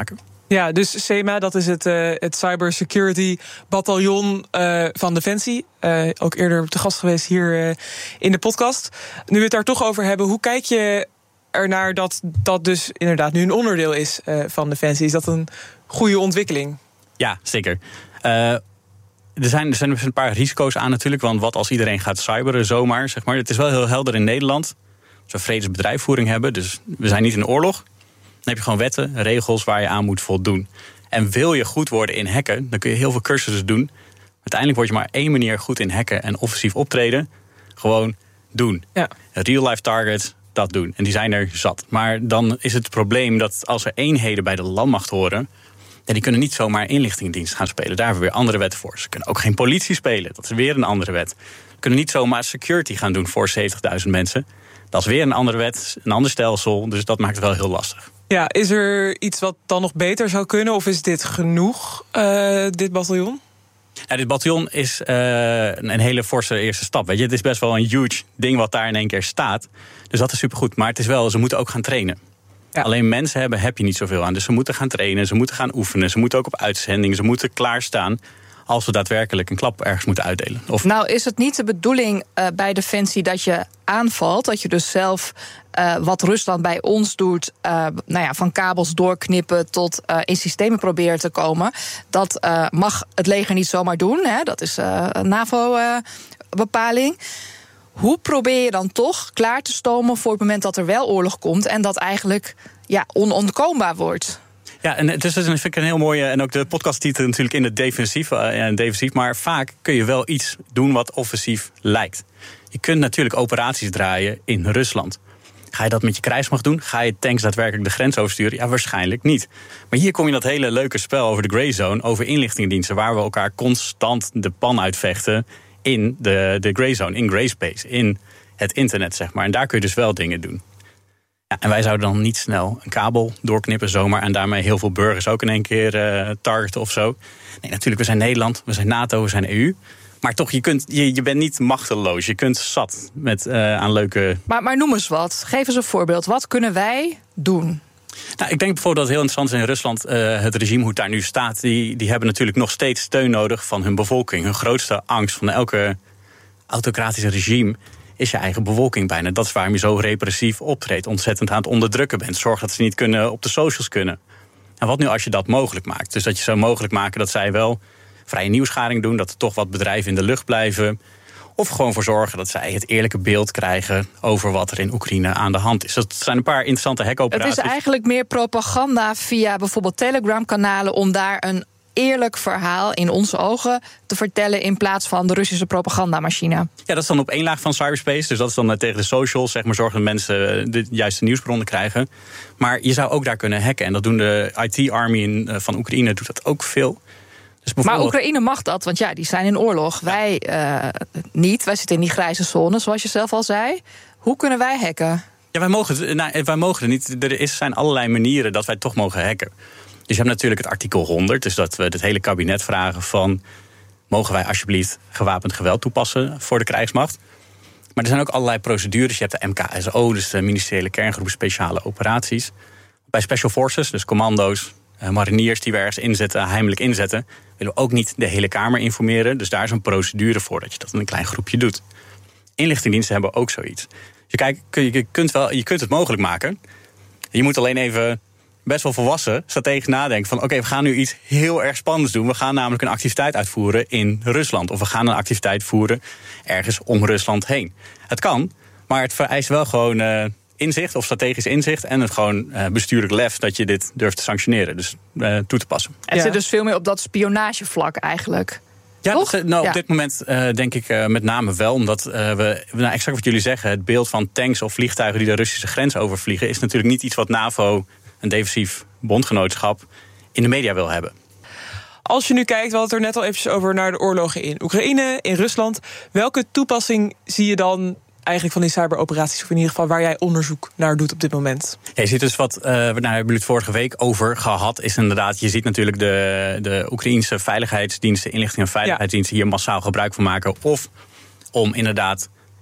Ja, dus SEMA, dat is het, uh, het Cybersecurity Bataljon uh, van Defensie. Uh, ook eerder te gast geweest hier uh, in de podcast. Nu we het daar toch over hebben, hoe kijk je ernaar dat dat dus inderdaad nu een onderdeel is uh, van Defensie? Is dat een goede ontwikkeling? Ja, zeker. Uh, er, zijn, er zijn een paar risico's aan natuurlijk. Want wat als iedereen gaat cyberen zomaar, zeg maar. Het is wel heel helder in Nederland. Als we vredesbedrijfsvoering hebben, dus we zijn niet in oorlog. Dan heb je gewoon wetten, regels waar je aan moet voldoen. En wil je goed worden in hacken, dan kun je heel veel cursussen doen. Uiteindelijk word je maar één manier goed in hacken en offensief optreden. Gewoon doen. Ja. Real life targets, dat doen. En die zijn er zat. Maar dan is het probleem dat als er eenheden bij de landmacht horen, ja, die kunnen niet zomaar inlichtingendienst gaan spelen. Daar hebben we weer andere wetten voor. Ze kunnen ook geen politie spelen. Dat is weer een andere wet. Ze kunnen niet zomaar security gaan doen voor zeventigduizend mensen. Dat is weer een andere wet, een ander stelsel. Dus dat maakt het wel heel lastig. Ja, is er iets wat dan nog beter zou kunnen? Of is dit genoeg, uh, dit bataljon? Ja, dit bataljon is uh, een hele forse eerste stap. Weet je? Het is best wel een huge ding wat daar in één keer staat. Dus dat is supergoed. Maar het is wel, ze moeten ook gaan trainen. Ja. Alleen mensen hebben, heb je niet zoveel aan. Dus ze moeten gaan trainen, ze moeten gaan oefenen. Ze moeten ook op uitzending, ze moeten klaarstaan als we daadwerkelijk een klap ergens moeten uitdelen. Of nou, is het niet de bedoeling uh, bij Defensie dat je aanvalt, dat je dus zelf uh, wat Rusland bij ons doet, uh, nou ja, van kabels doorknippen tot uh, in systemen proberen te komen. Dat uh, mag het leger niet zomaar doen. Hè? Dat is uh, een NAVO-bepaling. Uh, Hoe probeer je dan toch klaar te stomen voor het moment dat er wel oorlog komt en dat eigenlijk ja, onontkoombaar wordt? Ja, en dus dat vind ik een heel mooie, en ook de podcasttitel natuurlijk in het defensief, uh, defensief. Maar vaak kun je wel iets doen wat offensief lijkt. Je kunt natuurlijk operaties draaien in Rusland. Ga je dat met je krijgsmacht doen? Ga je tanks daadwerkelijk de grens oversturen? Ja, waarschijnlijk niet. Maar hier kom je dat hele leuke spel over de Grey Zone, over inlichtingendiensten, waar we elkaar constant de pan uitvechten in de, de Grey Zone, in Grey Space, in het internet, zeg maar. En daar kun je dus wel dingen doen. Ja, en wij zouden dan niet snel een kabel doorknippen zomaar en daarmee heel veel burgers ook in één keer uh, targeten of zo. Nee, natuurlijk, we zijn Nederland, we zijn NATO, we zijn E U. Maar toch, je, kunt, je, je bent niet machteloos. Je kunt zat met, uh, aan leuke... Maar, maar noem eens wat. Geef eens een voorbeeld. Wat kunnen wij doen? Nou, ik denk bijvoorbeeld dat het heel interessant is in Rusland. Uh, het regime, hoe het daar nu staat, die, die hebben natuurlijk nog steeds steun nodig van hun bevolking. Hun grootste angst van elke autocratische regime is je eigen bevolking bijna. Dat is waarom je zo repressief optreedt, ontzettend aan het onderdrukken bent. Zorg dat ze niet kunnen op de socials kunnen. En wat nu als je dat mogelijk maakt? Dus dat je zou mogelijk maken dat zij wel vrije nieuwsgaring doen, dat er toch wat bedrijven in de lucht blijven. Of gewoon voor zorgen dat zij het eerlijke beeld krijgen over wat er in Oekraïne aan de hand is. Dat zijn een paar interessante hackoperaties. Het is eigenlijk meer propaganda via bijvoorbeeld Telegram-kanalen om daar een eerlijk verhaal in onze ogen te vertellen in plaats van de Russische propagandamachine. Ja, dat is dan op één laag van cyberspace. Dus dat is dan tegen de socials, zeg maar, zorgen dat mensen de juiste nieuwsbronnen krijgen. Maar je zou ook daar kunnen hacken. En dat doen de I T-army van Oekraïne doet dat ook veel. Dus bijvoorbeeld... Maar Oekraïne mag dat, want ja, die zijn in oorlog. Ja. Wij uh, niet. Wij zitten in die grijze zone, zoals je zelf al zei. Hoe kunnen wij hacken? Ja, wij mogen, nou, wij mogen er niet. Er is, zijn allerlei manieren dat wij toch mogen hacken. Dus je hebt natuurlijk het artikel honderd. Dus dat we het hele kabinet vragen van, mogen wij alsjeblieft gewapend geweld toepassen voor de krijgsmacht? Maar er zijn ook allerlei procedures. Je hebt de M K S O, dus de ministeriële kerngroep speciale operaties. Bij special forces, dus commando's, mariniers die we ergens inzetten, heimelijk inzetten, willen we ook niet de hele Kamer informeren. Dus daar is een procedure voor dat je dat in een klein groepje doet. Inlichtingendiensten hebben ook zoiets. Dus je, kijkt, je, kunt wel, je kunt het mogelijk maken. Je moet alleen even best wel volwassen strategisch nadenken van oké, okay, we gaan nu iets heel erg spannends doen. We gaan namelijk een activiteit uitvoeren in Rusland. Of we gaan een activiteit voeren ergens om Rusland heen. Het kan, maar het vereist wel gewoon uh, inzicht of strategisch inzicht en het gewoon uh, bestuurlijk lef dat je dit durft te sanctioneren, dus uh, toe te passen. Het ja. zit dus veel meer op dat spionagevlak eigenlijk. Ja, dat, nou, ja, op dit moment uh, denk ik uh, met name wel, omdat uh, we, nou, exact wat jullie zeggen, het beeld van tanks of vliegtuigen die de Russische grens overvliegen is natuurlijk niet iets wat NAVO, een defensief bondgenootschap, in de media wil hebben. Als je nu kijkt, we hadden het er net al eventjes over naar de oorlogen in Oekraïne, in Rusland. Welke toepassing zie je dan eigenlijk van die cyberoperaties, of in ieder geval waar jij onderzoek naar doet op dit moment? Ja, je ziet dus wat, uh, nou, hebben jullie het vorige week over gehad, is inderdaad, je ziet natuurlijk de, de Oekraïense veiligheidsdiensten, inlichting en veiligheidsdiensten hier massaal gebruik van maken. Of om inderdaad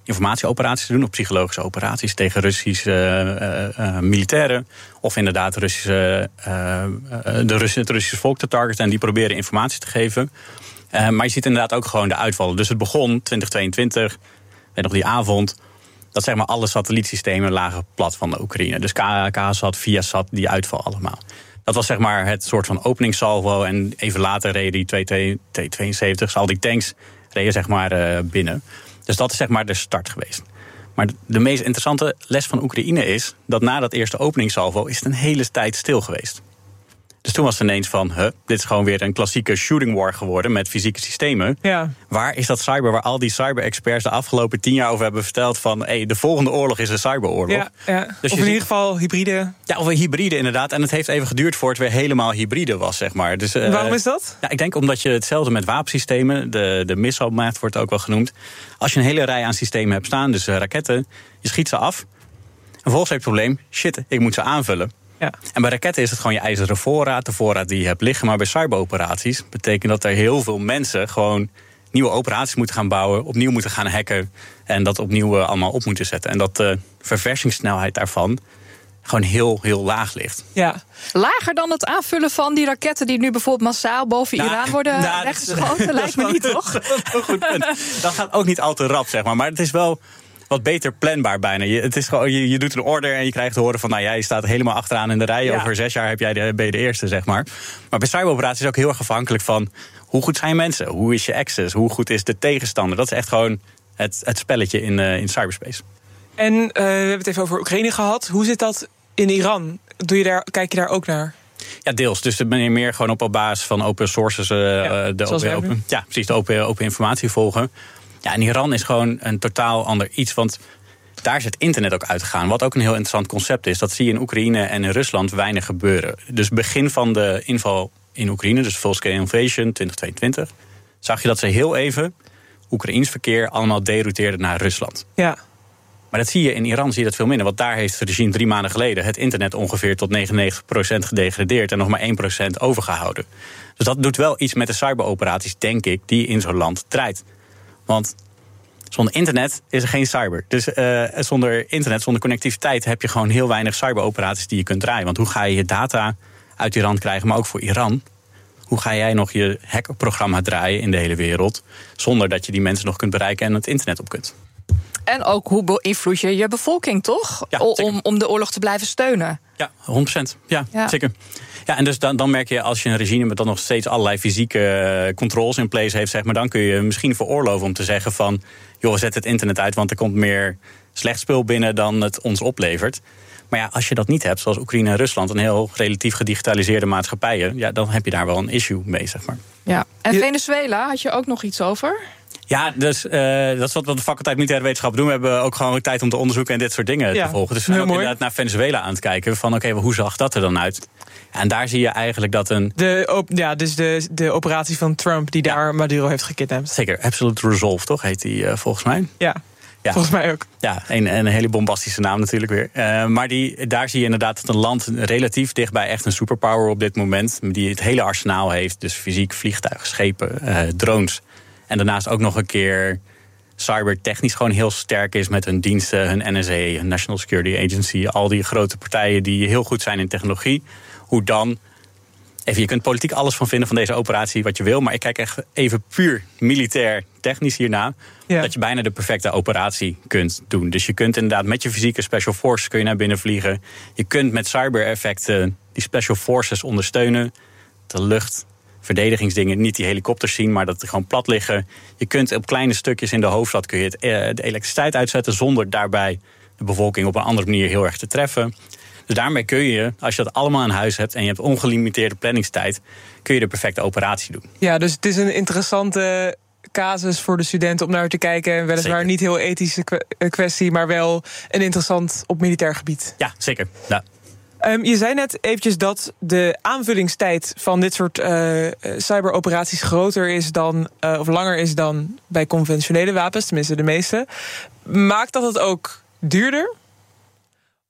informatieoperaties te doen, op psychologische operaties tegen Russische uh, uh, militairen. Of inderdaad Russische, uh, de Russen, het Russische volk te targeten en die proberen informatie te geven. Uh, maar je ziet inderdaad ook gewoon de uitvallen. Dus het begon twintig tweeëntwintig, weet nog die avond, dat zeg maar alle satellietsystemen lagen plat van de Oekraïne. Dus K-sat, Viasat, die uitval allemaal. Dat was zeg maar het soort van openingssalvo. En even later reden die T tweeënzeventig, al die tanks reden zeg maar uh, binnen. Dus dat is zeg maar de start geweest. Maar de meest interessante les van Oekraïne is dat na dat eerste openingssalvo is het een hele tijd stil geweest. Dus toen was het ineens van, huh, dit is gewoon weer een klassieke shooting war geworden met fysieke systemen. Ja. Waar is dat cyber, waar al die cyber-experts de afgelopen tien jaar over hebben verteld van, hey, de volgende oorlog is een cyberoorlog. Ja, ja. Dus of in ieder geval hybride. Ja, of een hybride inderdaad. En het heeft even geduurd voor het weer helemaal hybride was, zeg maar. Dus, uh, waarom is dat? Ja, ik denk omdat je hetzelfde met wapensystemen, de, de missile math wordt ook wel genoemd. Als je een hele rij aan systemen hebt staan, dus uh, raketten, je schiet ze af. En vervolgens heb je het probleem, shit, ik moet ze aanvullen. Ja. En bij raketten is het gewoon je ijzeren voorraad, de voorraad die je hebt liggen. Maar bij cyberoperaties betekent dat er heel veel mensen gewoon nieuwe operaties moeten gaan bouwen, opnieuw moeten gaan hacken en dat opnieuw uh, allemaal op moeten zetten. En dat de uh, verversingssnelheid daarvan gewoon heel, heel laag ligt. Ja. Lager dan het aanvullen van die raketten die nu bijvoorbeeld massaal boven nou, Iran worden nou, weggeschoten? Lijkt me niet, toch? Dat is een goed punt. Dat gaat ook niet al te rap, zeg maar. Maar het is wel wat beter planbaar bijna. Je, het is gewoon, je, je doet een order en je krijgt te horen van, nou, jij staat helemaal achteraan in de rij. Ja. Over zes jaar heb jij de, ben je de eerste, zeg maar. Maar bij cyberoperaties is ook heel erg afhankelijk van hoe goed zijn mensen? Hoe is je access? Hoe goed is de tegenstander? Dat is echt gewoon het, het spelletje in, uh, in cyberspace. En uh, we hebben het even over Oekraïne gehad. Hoe zit dat in Iran? Doe je daar, kijk je daar ook naar? Ja, deels. Dus ben je meer gewoon op, op basis van open sources uh, ja, de open, open, ja, precies, de open, open informatie volgen. Ja, en Iran is gewoon een totaal ander iets, want daar is het internet ook uitgegaan. Wat ook een heel interessant concept is. Dat zie je in Oekraïne en in Rusland weinig gebeuren. Dus begin van de inval in Oekraïne, dus full-scale invasion twintig tweeëntwintig... zag je dat ze heel even Oekraïns verkeer allemaal derouteerden naar Rusland. Ja. Maar dat zie je in Iran zie je dat veel minder. Want daar heeft het regime drie maanden geleden het internet ongeveer tot negenennegentig procent gedegradeerd en nog maar één procent overgehouden. Dus dat doet wel iets met de cyberoperaties, denk ik, die in zo'n land draait. Want zonder internet is er geen cyber. Dus uh, zonder internet, zonder connectiviteit heb je gewoon heel weinig cyberoperaties die je kunt draaien. Want hoe ga je je data uit Iran krijgen, maar ook voor Iran? Hoe ga jij nog je hackprogramma draaien in de hele wereld zonder dat je die mensen nog kunt bereiken en het internet op kunt? En ook hoe beïnvloed je je bevolking, toch? Ja, om, om de oorlog te blijven steunen. Ja, honderd procent. Ja, ja. zeker. Ja, en dus dan, dan merk je, als je een regime met dan nog steeds allerlei fysieke controls in place heeft, zeg maar, dan kun je misschien veroorloven om te zeggen van, joh, zet het internet uit, want er komt meer slecht spul binnen dan het ons oplevert. Maar ja, als je dat niet hebt, zoals Oekraïne en Rusland, een heel relatief gedigitaliseerde maatschappijen, ja, dan heb je daar wel een issue mee, zeg maar. Ja. En Venezuela, had je ook nog iets over? Ja, dus uh, dat is wat we de faculteit militaire wetenschappen doen. We hebben ook gewoon tijd om te onderzoeken en dit soort dingen ja, te volgen. Dus we zijn ook mooi. inderdaad naar Venezuela aan het kijken van oké, okay, hoe zag dat er dan uit? En daar zie je eigenlijk dat een... De, op, ja, dus de, de operatie van Trump die daar ja. Maduro heeft gekidnapt. Zeker, Absolute Resolve, toch, heet die uh, volgens mij? Ja. Ja. Volgens mij ook. Ja, een, een hele bombastische naam natuurlijk weer. Uh, maar die, daar zie je inderdaad dat een land relatief dichtbij echt een superpower op dit moment, die het hele arsenaal heeft. Dus fysiek, vliegtuigen, schepen, uh, drones. En daarnaast ook nog een keer cybertechnisch gewoon heel sterk is met hun diensten, hun N S A, hun National Security Agency, al die grote partijen die heel goed zijn in technologie. Hoe dan? Even, je kunt politiek alles van vinden van deze operatie wat je wil, maar ik kijk echt even puur militair technisch hierna. Ja. Dat je bijna de perfecte operatie kunt doen. Dus je kunt inderdaad met je fysieke special forces kun je naar binnen vliegen. Je kunt met cyber-effecten die special forces ondersteunen. De lucht, verdedigingsdingen, niet die helikopters zien, maar dat die gewoon plat liggen. Je kunt op kleine stukjes in de hoofdstad kun je het, uh, de elektriciteit uitzetten zonder daarbij de bevolking op een andere manier heel erg te treffen. Dus daarmee kun je, als je dat allemaal in huis hebt en je hebt ongelimiteerde planningstijd, kun je de perfecte operatie doen. Ja, dus het is een interessante casus voor de studenten om naar te kijken. Weliswaar zeker. Niet heel ethische kwestie, maar wel een interessant op militair gebied. Ja, zeker. Ja. Um, je zei net eventjes dat de aanvullingstijd van dit soort uh, cyberoperaties groter is dan, uh, of langer is dan bij conventionele wapens, tenminste de meeste. Maakt dat het ook duurder?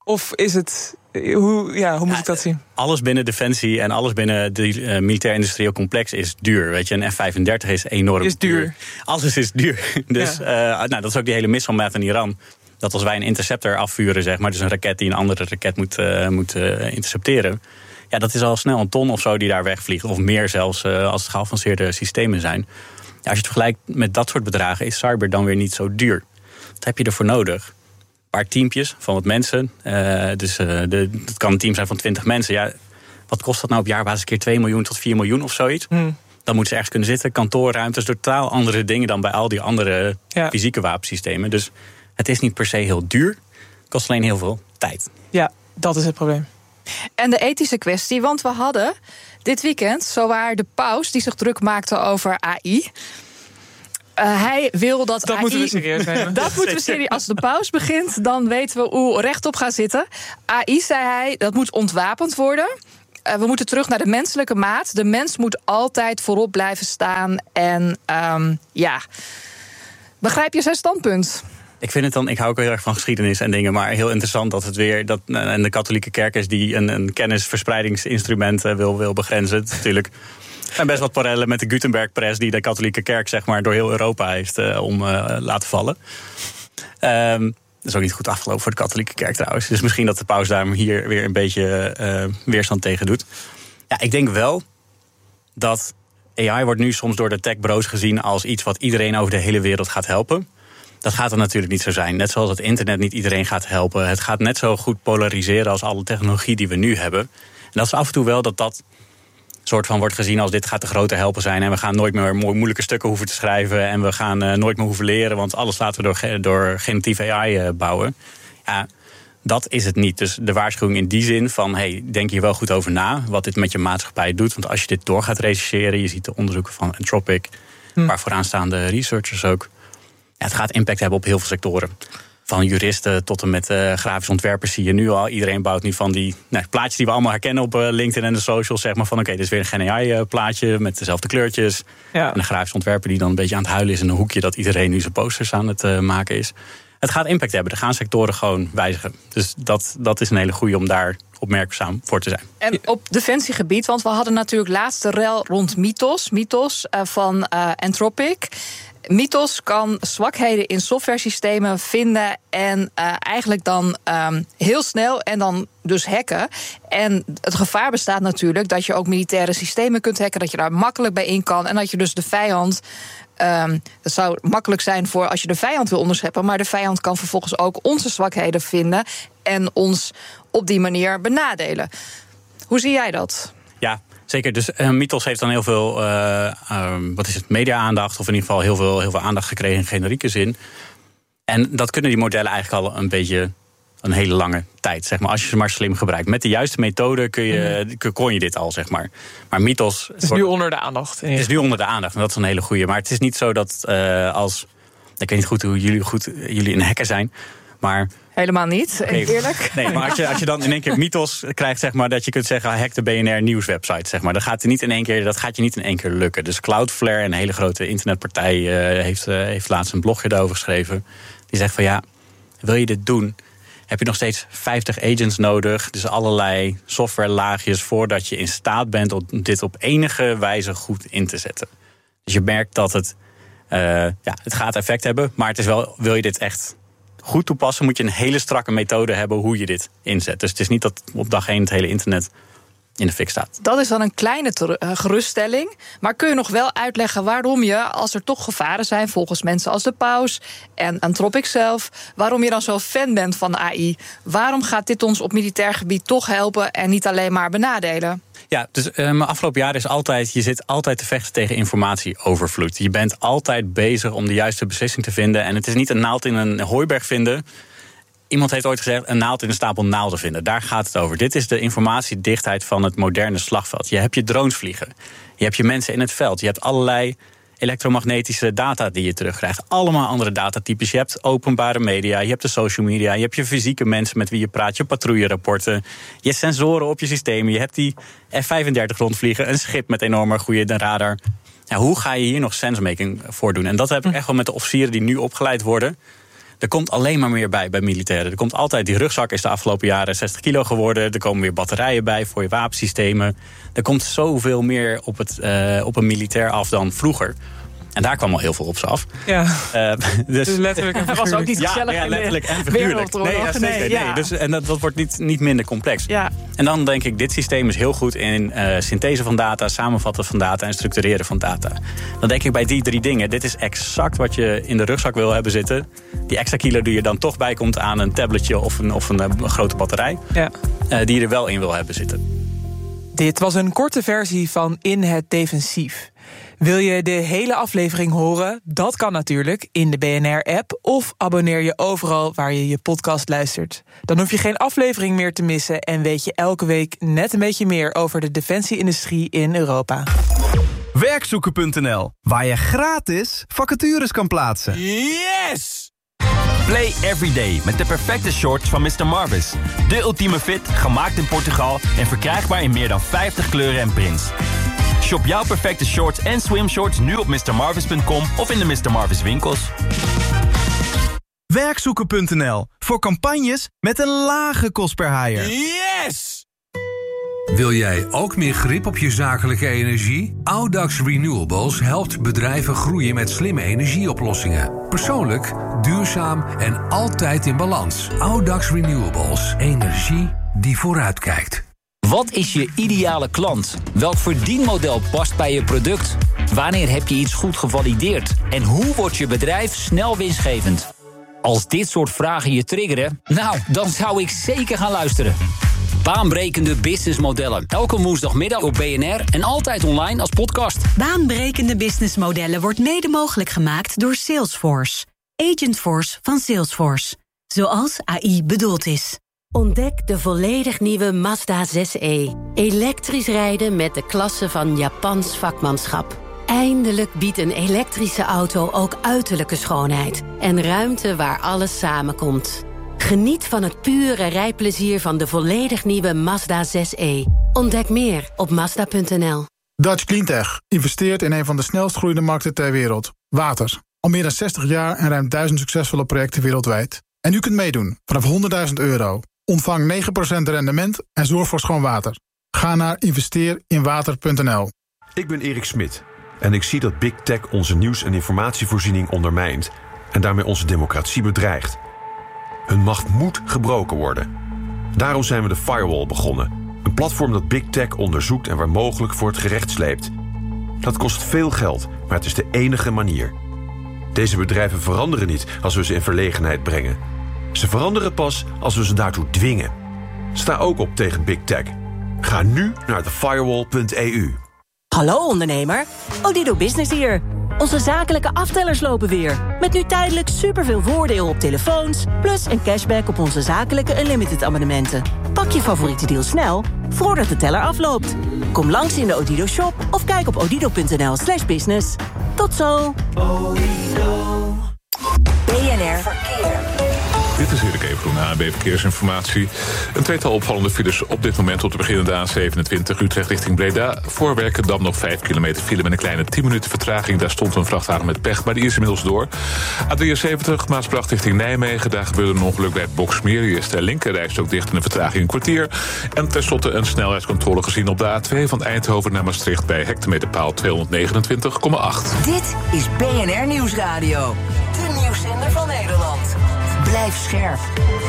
Of is het... Hoe, ja, hoe moet ja, ik dat zien? Alles binnen Defensie en alles binnen het uh, militair-industrieel complex is duur. Weet je, een F vijfendertig is enorm is duur. duur. Alles is duur. Dus ja. uh, nou, dat is ook die hele misselmaat in Iran. Dat als wij een interceptor afvuren, zeg maar, dus een raket die een andere raket moet, uh, moet uh, intercepteren. Ja, dat is al snel een ton of zo die daar wegvliegt. Of meer zelfs uh, als het geavanceerde systemen zijn. Ja, als je het vergelijkt met dat soort bedragen, is cyber dan weer niet zo duur. Wat heb je ervoor nodig? Een paar teampjes van wat mensen. Uh, dus uh, de, het kan een team zijn van twintig mensen. Ja, wat kost dat nou op jaarbasis? Keer twee miljoen tot vier miljoen of zoiets? Hmm. Dan moeten ze ergens kunnen zitten. Kantoorruimtes, totaal andere dingen dan bij al die andere ja. fysieke wapensystemen. Dus het is niet per se heel duur. Het kost alleen heel veel tijd. Ja, dat is het probleem. En de ethische kwestie, want we hadden dit weekend zowaar de paus die zich druk maakte over A I. Uh, hij wil dat, dat A I... moeten we serieus nemen. Dat moeten we serieus. Als de paus begint, dan weten we hoe rechtop gaan zitten. A I, zei hij, dat moet ontwapend worden. Uh, we moeten terug naar de menselijke maat. De mens moet altijd voorop blijven staan. En um, ja, begrijp je zijn standpunt? Ik vind het dan, ik hou ook heel erg van geschiedenis en dingen, maar heel interessant dat het weer, dat en de katholieke kerk is die een, een kennisverspreidingsinstrument wil, wil begrenzen. Natuurlijk. Er zijn best wat parallellen met de Gutenberg-pres die de katholieke kerk zeg maar door heel Europa heeft uh, om uh, laten vallen. Um, dat is ook niet goed afgelopen voor de katholieke kerk trouwens. Dus misschien dat de paus daar hier weer een beetje uh, weerstand tegen doet. Ja, ik denk wel dat A I wordt nu soms door de tech-bro's gezien als iets wat iedereen over de hele wereld gaat helpen. Dat gaat er natuurlijk niet zo zijn. Net zoals het internet niet iedereen gaat helpen. Het gaat net zo goed polariseren als alle technologie die we nu hebben. En dat is af en toe wel dat dat soort van wordt gezien als dit gaat de grote helper zijn. En we gaan nooit meer moeilijke stukken hoeven te schrijven. En we gaan uh, nooit meer hoeven leren. Want alles laten we door, door generatieve A I uh, bouwen. Ja, dat is het niet. Dus de waarschuwing in die zin van, hey, denk hier wel goed over na wat dit met je maatschappij doet. Want als je dit door gaat rechercheren, je ziet de onderzoeken van Anthropic, hm. waar vooraanstaande researchers ook. Ja, het gaat impact hebben op heel veel sectoren. Van juristen tot en met uh, grafisch ontwerpers zie je nu al. Iedereen bouwt nu van die nou, plaatjes die we allemaal herkennen op uh, LinkedIn en de socials. Zeg maar van oké, okay, dit is weer een Gen A I-plaatje met dezelfde kleurtjes. Ja. En een grafisch ontwerper die dan een beetje aan het huilen is in een hoekje dat iedereen nu zijn posters aan het uh, maken is. Het gaat impact hebben. Er gaan sectoren gewoon wijzigen. Dus dat, dat is een hele goede om daar opmerkzaam voor te zijn. En op defensiegebied, want we hadden natuurlijk laatst de rel rond Mythos. Mythos uh, van uh, Anthropic. Mythos kan zwakheden in softwaresystemen vinden en uh, eigenlijk dan um, heel snel en dan dus hacken. En het gevaar bestaat natuurlijk dat je ook militaire systemen kunt hacken, dat je daar makkelijk bij in kan en dat je dus de vijand... Um, dat zou makkelijk zijn voor als je de vijand wil onderscheppen, maar de vijand kan vervolgens ook onze zwakheden vinden en ons op die manier benadelen. Hoe zie jij dat? Ja, zeker. Dus uh, Mythos heeft dan heel veel uh, uh, wat is het, media-aandacht, of in ieder geval heel veel, heel veel aandacht gekregen in generieke zin. En dat kunnen die modellen eigenlijk al een beetje een hele lange tijd, zeg maar, als je ze maar slim gebruikt. Met de juiste methode kun je, mm-hmm. kon je dit al, zeg maar. Maar Mythos... Het is wordt, nu onder de aandacht. Het is nu onder de aandacht, en dat is een hele goeie. Maar het is niet zo dat uh, als... Ik weet niet goed hoe jullie, goed, jullie een hacker zijn, maar... Helemaal niet, okay. Eerlijk. Nee, maar als je, als je dan in één keer Mythos krijgt, zeg maar, dat je kunt zeggen, hack de B N R nieuwswebsite, zeg maar. Dat gaat, er niet in één keer, dat gaat je niet in één keer lukken. Dus Cloudflare, een hele grote internetpartij, uh, heeft, uh, heeft laatst een blogje daarover geschreven. Die zegt van ja, wil je dit doen, heb je nog steeds vijftig agents nodig. Dus allerlei softwarelaagjes voordat je in staat bent om dit op enige wijze goed in te zetten. Dus je merkt dat het, uh, ja, het gaat effect hebben, maar het is wel, wil je dit echt goed toepassen, moet je een hele strakke methode hebben hoe je dit inzet. Dus het is niet dat op dag één het hele internet in de fik staat. Dat is dan een kleine ter- uh, geruststelling. Maar kun je nog wel uitleggen waarom je, als er toch gevaren zijn volgens mensen als de paus en Anthropic zelf, waarom je dan zo fan bent van A I? Waarom gaat dit ons op militair gebied toch helpen en niet alleen maar benadelen? Ja, dus um, afgelopen jaar is altijd, je zit altijd te vechten tegen informatieovervloed. Je bent altijd bezig om de juiste beslissing te vinden. En het is niet een naald in een hooiberg vinden. Iemand heeft ooit gezegd, een naald in een stapel naalden vinden. Daar gaat het over. Dit is de informatiedichtheid van het moderne slagveld. Je hebt je drones vliegen. Je hebt je mensen in het veld. Je hebt allerlei elektromagnetische data die je terugkrijgt. Allemaal andere datatypes. Je hebt openbare media, je hebt de social media, je hebt je fysieke mensen met wie je praat, je patrouillerapporten, je hebt sensoren op je systemen, je hebt die F vijfendertig rondvliegen, een schip met enorme goede radar. Ja, hoe ga je hier nog sensemaking voor doen? En dat heb ik echt wel met de officieren die nu opgeleid worden. Er komt alleen maar meer bij bij militairen. Er komt altijd, die rugzak is de afgelopen jaren zestig kilo geworden. Er komen weer batterijen bij voor je wapensystemen. Er komt zoveel meer op, het, uh, op een militair af dan vroeger. En daar kwam al heel veel op ze af. Ja, uh, dus, dus letterlijk en figuurlijk. was ook niet gezellig ja, ja, letterlijk en in de figuurlijk. wereldoorlog. Nee, ja, zeker, Nee, ja. nee. Dus, en dat, dat wordt niet, niet minder complex. Ja. En dan denk ik, dit systeem is heel goed in uh, synthese van data, samenvatten van data en structureren van data. Dan denk ik bij die drie dingen, dit is exact wat je in de rugzak wil hebben zitten. Die extra kilo die er dan toch bij komt aan een tabletje of een, of een, een grote batterij. Ja. Uh, die je er wel in wil hebben zitten. Dit was een korte versie van In het Defensief. Wil je de hele aflevering horen? Dat kan natuurlijk in de B N R-app... of abonneer je overal waar je je podcast luistert. Dan hoef je geen aflevering meer te missen... en weet je elke week net een beetje meer over de defensieindustrie in Europa. werkzoeken punt n l, waar je gratis vacatures kan plaatsen. Yes! Play everyday met de perfecte shorts van mister Marvis. De ultieme fit, gemaakt in Portugal en verkrijgbaar in meer dan vijftig kleuren en prints. Shop jouw perfecte shorts en swimshorts nu op mister marvis punt com of in de mister Marvis winkels. werkzoeken punt n l, voor campagnes met een lage kost per haaier. Yes! Wil jij ook meer grip op je zakelijke energie? Audax Renewables helpt bedrijven groeien met slimme energieoplossingen. Persoonlijk, duurzaam en altijd in balans. Audax Renewables. Energie die vooruitkijkt. Wat is je ideale klant? Welk verdienmodel past bij je product? Wanneer heb je iets goed gevalideerd? En hoe wordt je bedrijf snel winstgevend? Als dit soort vragen je triggeren, nou, dan zou ik zeker gaan luisteren. Baanbrekende businessmodellen. Elke woensdagmiddag op B N R en altijd online als podcast. Baanbrekende businessmodellen wordt mede mogelijk gemaakt door Salesforce. Agentforce van Salesforce. Zoals A I bedoeld is. Ontdek de volledig nieuwe Mazda zes e. Elektrisch rijden met de klasse van Japans vakmanschap. Eindelijk biedt een elektrische auto ook uiterlijke schoonheid. En ruimte waar alles samenkomt. Geniet van het pure rijplezier van de volledig nieuwe Mazda zes e. Ontdek meer op Mazda punt n l. Dutch Cleantech investeert in een van de snelst groeiende markten ter wereld. Water. Al meer dan zestig jaar en ruim duizend succesvolle projecten wereldwijd. En u kunt meedoen vanaf honderdduizend euro. Ontvang negen procent rendement en zorg voor schoon water. Ga naar investeer in water punt n l. Ik ben Erik Smit en ik zie dat Big Tech onze nieuws- en informatievoorziening ondermijnt en daarmee onze democratie bedreigt. Hun macht moet gebroken worden. Daarom zijn we de Firewall begonnen. Een platform dat Big Tech onderzoekt en waar mogelijk voor het gerecht sleept. Dat kost veel geld, maar het is de enige manier. Deze bedrijven veranderen niet als we ze in verlegenheid brengen. Ze veranderen pas als we ze daartoe dwingen. Sta ook op tegen Big Tech. Ga nu naar de firewall punt e u. Hallo ondernemer, Odido Business hier. Onze zakelijke aftellers lopen weer. Met nu tijdelijk superveel voordeel op telefoons... plus een cashback op onze zakelijke Unlimited abonnementen. Pak je favoriete deal snel, voordat de teller afloopt. Kom langs in de Odido shop of kijk op odido punt n l slash business. Tot zo! B N R Verkeer. Dit is Erik Evengroen, A N B Verkeersinformatie. Een tweetal opvallende files op dit moment op de beginnende A zevenentwintig... Utrecht richting Breda. Voor Werkendam nog vijf kilometer file met een kleine tien minuten vertraging. Daar stond een vrachtwagen met pech, maar die is inmiddels door. A drieënzeventig, Maasbracht richting Nijmegen. Daar gebeurde een ongeluk bij het Boksmeer. Hier is de linkerreis ook dicht in een vertraging een kwartier. En tenslotte een snelheidscontrole gezien op de A twee... van Eindhoven naar Maastricht bij hectometerpaal tweehonderdnegenentwintig komma acht. Dit is B N R Nieuwsradio. De nieuwszender van Nederland. Blijf scherp.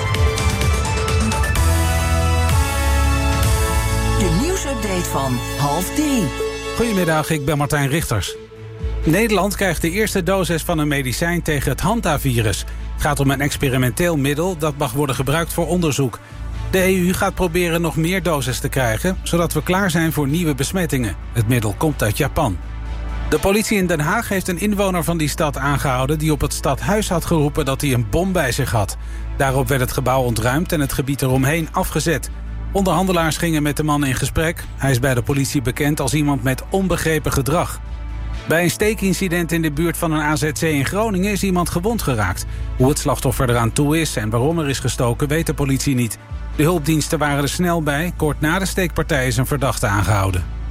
De nieuwsupdate van half drie. Goedemiddag, ik ben Martijn Richters. Nederland krijgt de eerste dosis van een medicijn tegen het hantavirus. Het gaat om een experimenteel middel dat mag worden gebruikt voor onderzoek. De E U gaat proberen nog meer doses te krijgen, zodat we klaar zijn voor nieuwe besmettingen. Het middel komt uit Japan. De politie in Den Haag heeft een inwoner van die stad aangehouden... die op het stadhuis had geroepen dat hij een bom bij zich had. Daarop werd het gebouw ontruimd en het gebied eromheen afgezet. Onderhandelaars gingen met de man in gesprek. Hij is bij de politie bekend als iemand met onbegrepen gedrag. Bij een steekincident in de buurt van een A Z C in Groningen... is iemand gewond geraakt. Hoe het slachtoffer eraan toe is en waarom er is gestoken... weet de politie niet. De hulpdiensten waren er snel bij. Kort na de steekpartij is een verdachte aangehouden.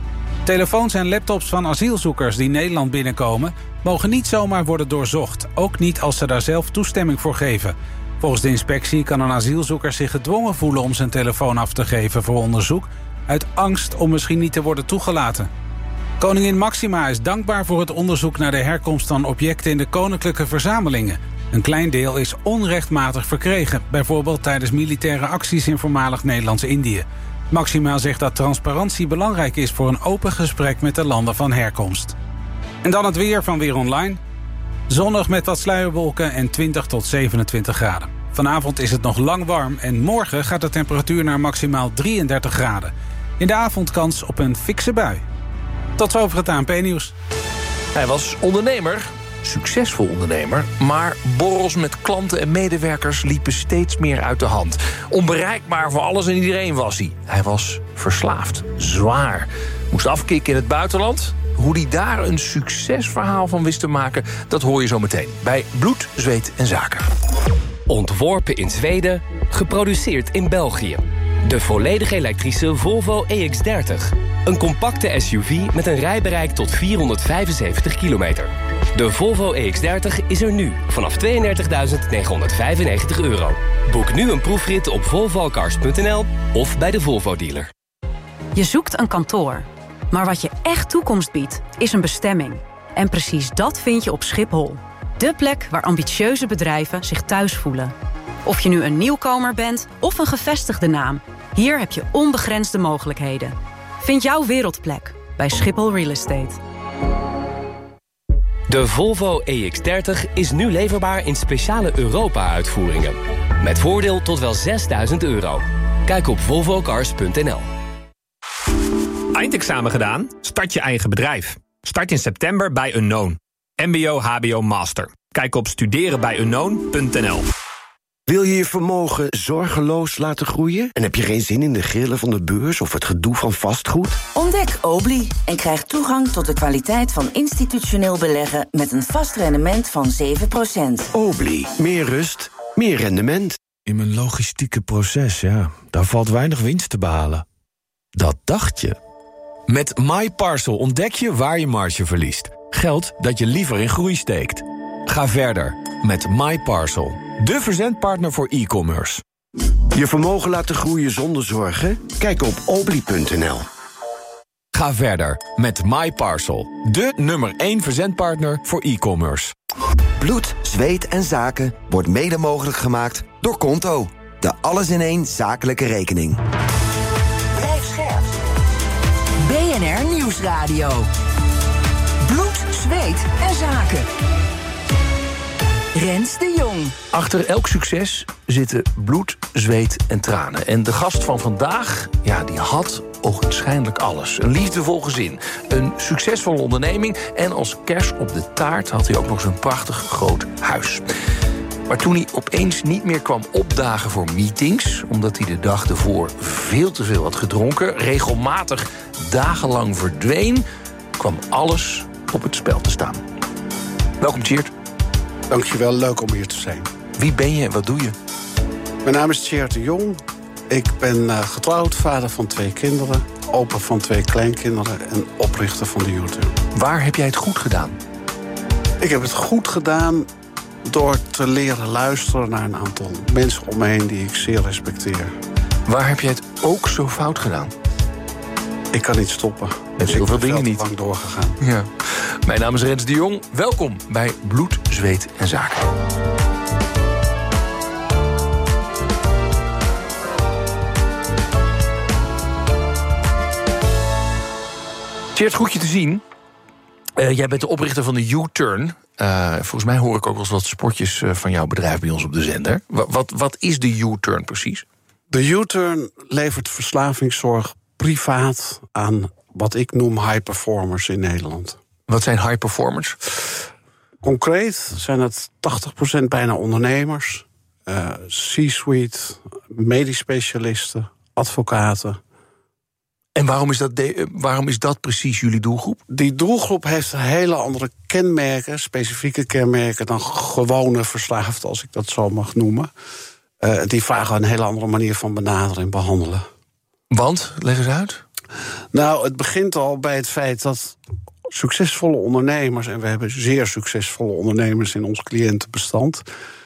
Telefoons en laptops van asielzoekers die Nederland binnenkomen mogen niet zomaar worden doorzocht, ook niet als ze daar zelf toestemming voor geven. Volgens de inspectie kan een asielzoeker zich gedwongen voelen om zijn telefoon af te geven voor onderzoek, uit angst om misschien niet te worden toegelaten. Koningin Máxima is dankbaar voor het onderzoek naar de herkomst van objecten in de koninklijke verzamelingen. Een klein deel is onrechtmatig verkregen, bijvoorbeeld tijdens militaire acties in voormalig Nederlands-Indië. Máxima zegt dat transparantie belangrijk is voor een open gesprek met de landen van herkomst. En dan het weer van Weer Online. Zonnig met wat sluierwolken en twintig tot zevenentwintig graden. Vanavond is het nog lang warm en morgen gaat de temperatuur naar maximaal drieëndertig graden. In de avond kans op een fikse bui. Tot zover het A N P-nieuws. Hij was ondernemer, succesvol ondernemer, maar borrels met klanten en medewerkers liepen steeds meer uit de hand. Onbereikbaar voor alles en iedereen was hij. Hij was verslaafd, zwaar. Moest afkicken in het buitenland. Hoe hij daar een succesverhaal van wist te maken, dat hoor je zo meteen bij Bloed, Zweet en Zaken. Ontworpen in Zweden, geproduceerd in België. De volledig elektrische Volvo E X dertig. Een compacte S U V met een rijbereik tot vierhonderdvijfenzeventig kilometer. De Volvo E X dertig is er nu vanaf tweeëndertigduizend negenhonderdvijfennegentig euro. Boek nu een proefrit op volvo cars punt n l of bij de Volvo-dealer. Je zoekt een kantoor. Maar wat je echt toekomst biedt, is een bestemming. En precies dat vind je op Schiphol. De plek waar ambitieuze bedrijven zich thuis voelen. Of je nu een nieuwkomer bent of een gevestigde naam, hier heb je onbegrensde mogelijkheden. Vind jouw wereldplek bij Schiphol Real Estate. De Volvo E X dertig is nu leverbaar in speciale Europa-uitvoeringen. Met voordeel tot wel zesduizend euro. Kijk op volvo cars punt n l. Eindexamen gedaan? Start je eigen bedrijf. Start in september bij Unknown. M B O H B O Master. Kijk op studeren bij unknown punt n l. Wil je je vermogen zorgeloos laten groeien? En heb je geen zin in de grillen van de beurs of het gedoe van vastgoed? Ontdek Obli en krijg toegang tot de kwaliteit van institutioneel beleggen met een vast rendement van zeven procent. Obli, meer rust, meer rendement. In mijn logistieke proces, ja, daar valt weinig winst te behalen. Dat dacht je. Met MyParcel ontdek je waar je marge verliest. Geld dat je liever in groei steekt. Ga verder met MyParcel, de verzendpartner voor e-commerce. Je vermogen laten groeien zonder zorgen? Kijk op obli punt n l. Ga verder met MyParcel, de nummer één verzendpartner voor e-commerce. Bloed, zweet en zaken wordt mede mogelijk gemaakt door Konto. De alles-in-één zakelijke rekening. Blijf scherp. B N R Nieuwsradio. Bloed, zweet en zaken. Rens de Jong. Achter elk succes zitten bloed, zweet en tranen. En de gast van vandaag, ja, die had ogenschijnlijk alles. Een liefdevol gezin, een succesvolle onderneming... en als kers op de taart had hij ook nog zo'n prachtig groot huis. Maar toen hij opeens niet meer kwam opdagen voor meetings... omdat hij de dag ervoor veel te veel had gedronken... regelmatig dagenlang verdween... kwam alles op het spel te staan. Welkom, Tjeerd. Dankjewel, leuk om hier te zijn. Wie ben je en wat doe je? Mijn naam is Tjeerd de Jong. Ik ben uh, getrouwd, vader van twee kinderen... opa van twee kleinkinderen en oprichter van de U-turn. Waar heb jij het goed gedaan? Ik heb het goed gedaan door te leren luisteren naar een aantal mensen om me heen... die ik zeer respecteer. Waar heb jij het ook zo fout gedaan? Ik kan niet stoppen. Dus heel veel dingen niet. Lang doorgegaan. Ja. Mijn naam is Rens de Jong. Welkom bij Bloed, Zweet en Zaken. Tjeerd, goed je te zien. Uh, jij bent de oprichter van de U-turn. Uh, volgens mij hoor ik ook wel eens wat spotjes uh, van jouw bedrijf bij ons op de zender. Wat, wat, wat is de U-turn precies? De U-turn levert verslavingszorg privaat aan wat ik noem high performers in Nederland. Wat zijn high performers? Concreet zijn het tachtig procent bijna ondernemers, uh, C-suite, medisch specialisten, advocaten. En waarom is, dat de, waarom is dat precies jullie doelgroep? Die doelgroep heeft hele andere kenmerken, specifieke kenmerken... dan gewone verslaafden, als ik dat zo mag noemen. Uh, die vragen een hele andere manier van benaderen en behandelen. Want? Leg eens uit. Nou, het begint al bij het feit dat succesvolle ondernemers... en we hebben zeer succesvolle ondernemers in ons cliëntenbestand...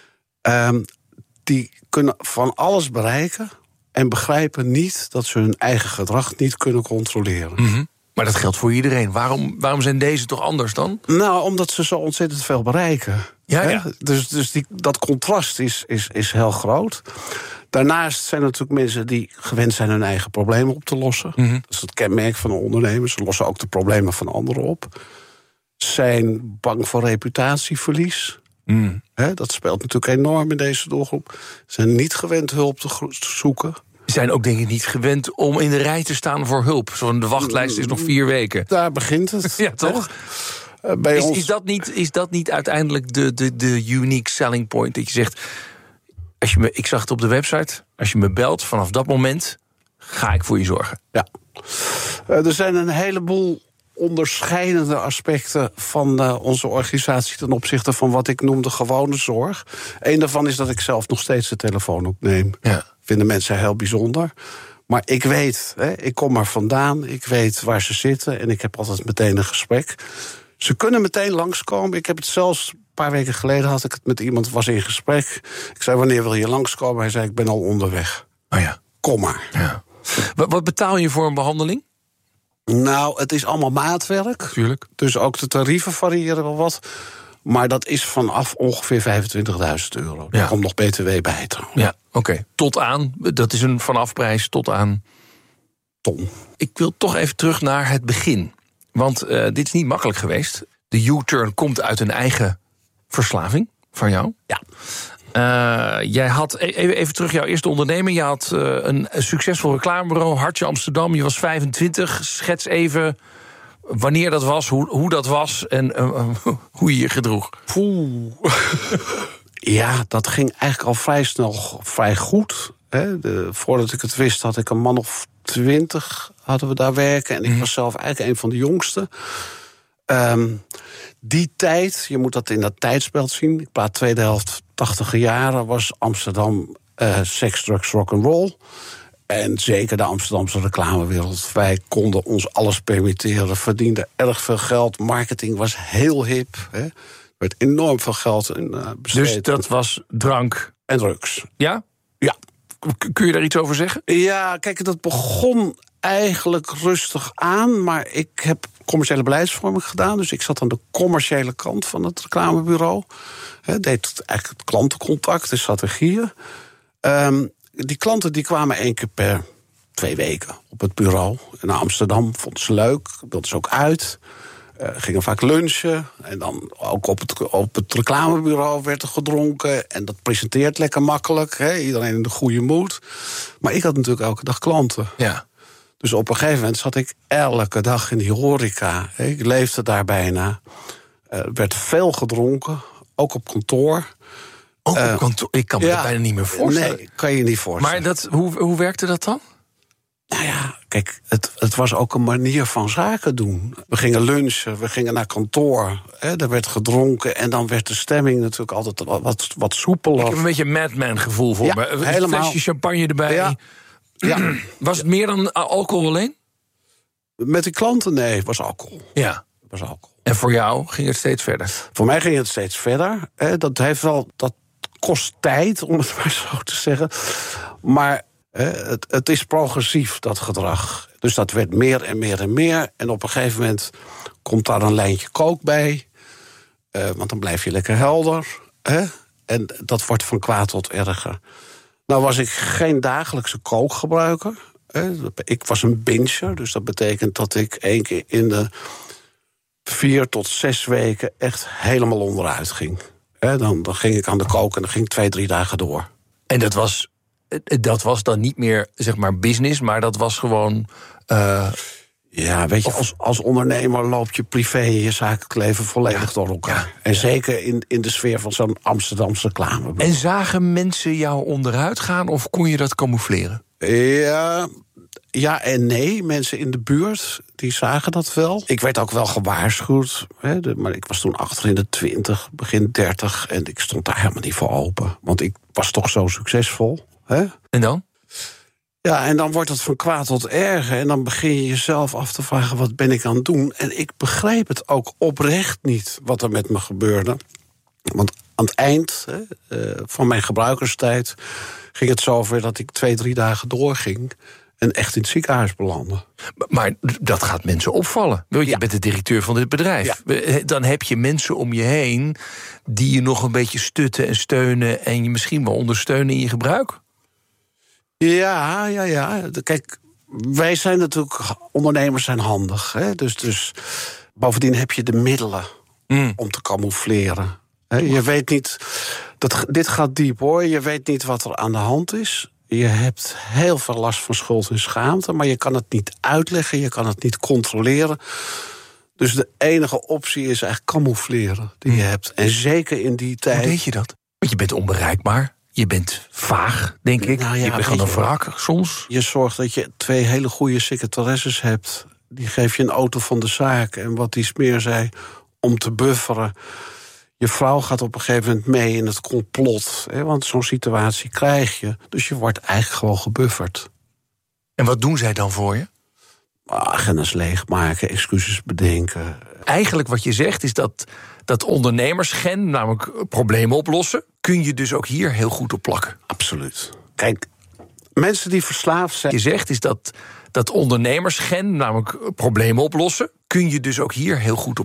Um, die kunnen van alles bereiken en begrijpen niet dat ze hun eigen gedrag niet kunnen controleren. Mm-hmm. Maar dat geldt voor iedereen. Waarom, waarom zijn deze toch anders dan? Nou, omdat ze zo ontzettend veel bereiken. Ja, hè? ja. Dus, dus die, dat contrast is, is, is heel groot. Daarnaast zijn er natuurlijk mensen die gewend zijn hun eigen problemen op te lossen. Mm-hmm. Dat is het kenmerk van een ondernemer. Ze lossen ook de problemen van anderen op. Zijn bang voor reputatieverlies. Mm. He, dat speelt natuurlijk enorm in deze doelgroep. Ze zijn niet gewend hulp te, gro- te zoeken. Ze zijn ook denk ik niet gewend om in de rij te staan voor hulp. Zo'n de wachtlijst is nog vier weken. Daar begint het. Ja, toch? Uh, bij is, ons... is, dat niet, is dat niet uiteindelijk de, de, de unique selling point? Dat je zegt, als je me, ik zag het op de website, als je me belt, vanaf dat moment ga ik voor je zorgen. Ja. Uh, er zijn een heleboel onderscheidende aspecten van uh, onze organisatie ten opzichte van wat ik noem de gewone zorg. Eén daarvan is dat ik zelf nog steeds de telefoon opneem. Ja. Vinden mensen heel bijzonder. Maar ik weet, hè, ik kom er vandaan, ik weet waar ze zitten en ik heb altijd meteen een gesprek. Ze kunnen meteen langskomen. Ik heb het zelfs een paar weken geleden had ik het met iemand, was in gesprek. Ik zei, wanneer wil je langskomen? Hij zei, ik ben al onderweg. Oh ja. Kom maar. Ja. Wat, wat betaal je voor een behandeling? Nou, het is allemaal maatwerk. Tuurlijk. Dus ook de tarieven variëren wel wat. Maar dat is vanaf ongeveer vijfentwintigduizend euro. Daar Ja. komt nog B T W bij trouwens. Ja, oké. Okay. Tot aan, dat is een vanafprijs tot aan... ton. Ik wil toch even terug naar het begin. Want uh, dit is niet makkelijk geweest. De U-turn komt uit een eigen verslaving van jou. Ja. Uh, jij had, even, even terug, jouw eerste onderneming. Je had uh, een succesvol reclamebureau, Hartje Amsterdam. Je was vijfentwintig. Schets even wanneer dat was, hoe, hoe dat was en uh, uh, hoe je je gedroeg. Poeh. Ja, dat ging eigenlijk al vrij snel vrij goed. Hè. De, voordat ik het wist had ik een man of twintig hadden we daar werken. En ik was zelf eigenlijk een van de jongsten. Um, die tijd, je moet dat in dat tijdsbeeld zien. Ik praat tweede helft tachtiger jaren, was Amsterdam uh, seks, drugs, rock'n'roll. En zeker de Amsterdamse reclamewereld. Wij konden ons alles permitteren, verdienden erg veel geld. Marketing was heel hip. Hè. Er werd enorm veel geld in uh, besteed. Dus dat was drank en drugs. Ja? Ja. K- kun je daar iets over zeggen? Ja, kijk, dat begon eigenlijk rustig aan. Maar ik heb commerciële beleidsvorming gedaan. Dus ik zat aan de commerciële kant van het reclamebureau. He, deed eigenlijk het klantencontact, de strategieën. Um, die klanten die kwamen één keer per twee weken op het bureau. Naar Amsterdam, vonden ze leuk, wilden ze ook uit. Uh, gingen vaak lunchen. En dan ook op het, op het reclamebureau werd er gedronken. En dat presenteert lekker makkelijk. He, iedereen in de goede moed. Maar ik had natuurlijk elke dag klanten. Ja. Dus op een gegeven moment zat ik elke dag in die horeca. Ik leefde daar bijna. Er werd veel gedronken, ook op kantoor. Ook op uh, kantoor? Ik kan me ja, dat bijna niet meer voorstellen. Nee, kan je niet voorstellen. Maar dat, hoe, hoe werkte dat dan? Nou ja, kijk, het, het was ook een manier van zaken doen. We gingen lunchen, we gingen naar kantoor. Hè, er werd gedronken en dan werd de stemming natuurlijk altijd wat, wat, wat soepeler. Ik heb een beetje een Madman gevoel voor ja, me. Een helemaal. flesje champagne erbij. Ja. Ja. Was het meer dan alcohol alleen? Met de klanten, nee, het was alcohol. Ja. Het was alcohol. En voor jou ging het steeds verder? Voor mij ging het steeds verder. Hè, dat heeft wel, dat kost tijd, om het maar zo te zeggen. Maar hè, het, het is progressief, dat gedrag. Dus dat werd meer en meer en meer. En op een gegeven moment komt daar een lijntje kook bij. Uh, want dan blijf je lekker helder. Hè? En dat wordt van kwaad tot erger. Nou was ik geen dagelijkse kookgebruiker. Hè? Ik was een binger, dus dat betekent dat ik één keer in de vier tot zes weken echt helemaal onderuit ging. Hè? Dan, dan ging ik aan de kook en dan ging ik twee, drie dagen door. En dat was, dat was dan niet meer, zeg maar, business, maar dat was gewoon... Uh... Ja, weet je, als, als ondernemer loop je privé en je zakelijk leven volledig ja, door elkaar. Ja, en ja. zeker in, in de sfeer van zo'n Amsterdamse reclame. En zagen mensen jou onderuit gaan of kon je dat camoufleren? Ja, ja en nee. Mensen in de buurt, die zagen dat wel. Ik werd ook wel gewaarschuwd. Hè, de, maar ik was toen achter in de twintig, begin dertig. En ik stond daar helemaal niet voor open. Want ik was toch zo succesvol. Hè? En dan? Ja, en dan wordt het van kwaad tot erger. En dan begin je jezelf af te vragen, wat ben ik aan het doen? En ik begreep het ook oprecht niet, wat er met me gebeurde. Want aan het eind hè, uh, van mijn gebruikerstijd ging het zover dat ik twee, drie dagen doorging en echt in het ziekenhuis belandde. Maar dat gaat mensen opvallen. Je ja. bent de directeur van dit bedrijf. Ja. Dan heb je mensen om je heen die je nog een beetje stutten en steunen en je misschien wel ondersteunen in je gebruik. Ja, ja, ja. Kijk, wij zijn natuurlijk, ondernemers zijn handig. Hè? Dus, dus bovendien heb je de middelen mm. om te camoufleren. Hè? Je weet niet, dat, dit gaat diep hoor, je weet niet wat er aan de hand is. Je hebt heel veel last van schuld en schaamte, maar je kan het niet uitleggen, je kan het niet controleren. Dus de enige optie is eigenlijk camoufleren die je hebt. En zeker in die tijd. Hoe deed je dat? Want je bent onbereikbaar. Je bent vaag, denk ik. Nou ja, je bent gewoon een wrak soms. Je zorgt dat je twee hele goede secretaresses hebt. Die geef je een auto van de zaak. En wat die smeer zei, om te bufferen. Je vrouw gaat op een gegeven moment mee in het complot. Hè, want zo'n situatie krijg je. Dus je wordt eigenlijk gewoon gebufferd. En wat doen zij dan voor je? Agendas leegmaken, excuses bedenken. Eigenlijk wat je zegt is dat dat ondernemersgen, namelijk problemen oplossen, kun je dus ook hier heel goed op plakken. Absoluut. Kijk, mensen die verslaafd zijn. Je zegt is dat dat ondernemersgen, namelijk problemen oplossen, kun je dus ook hier heel goed op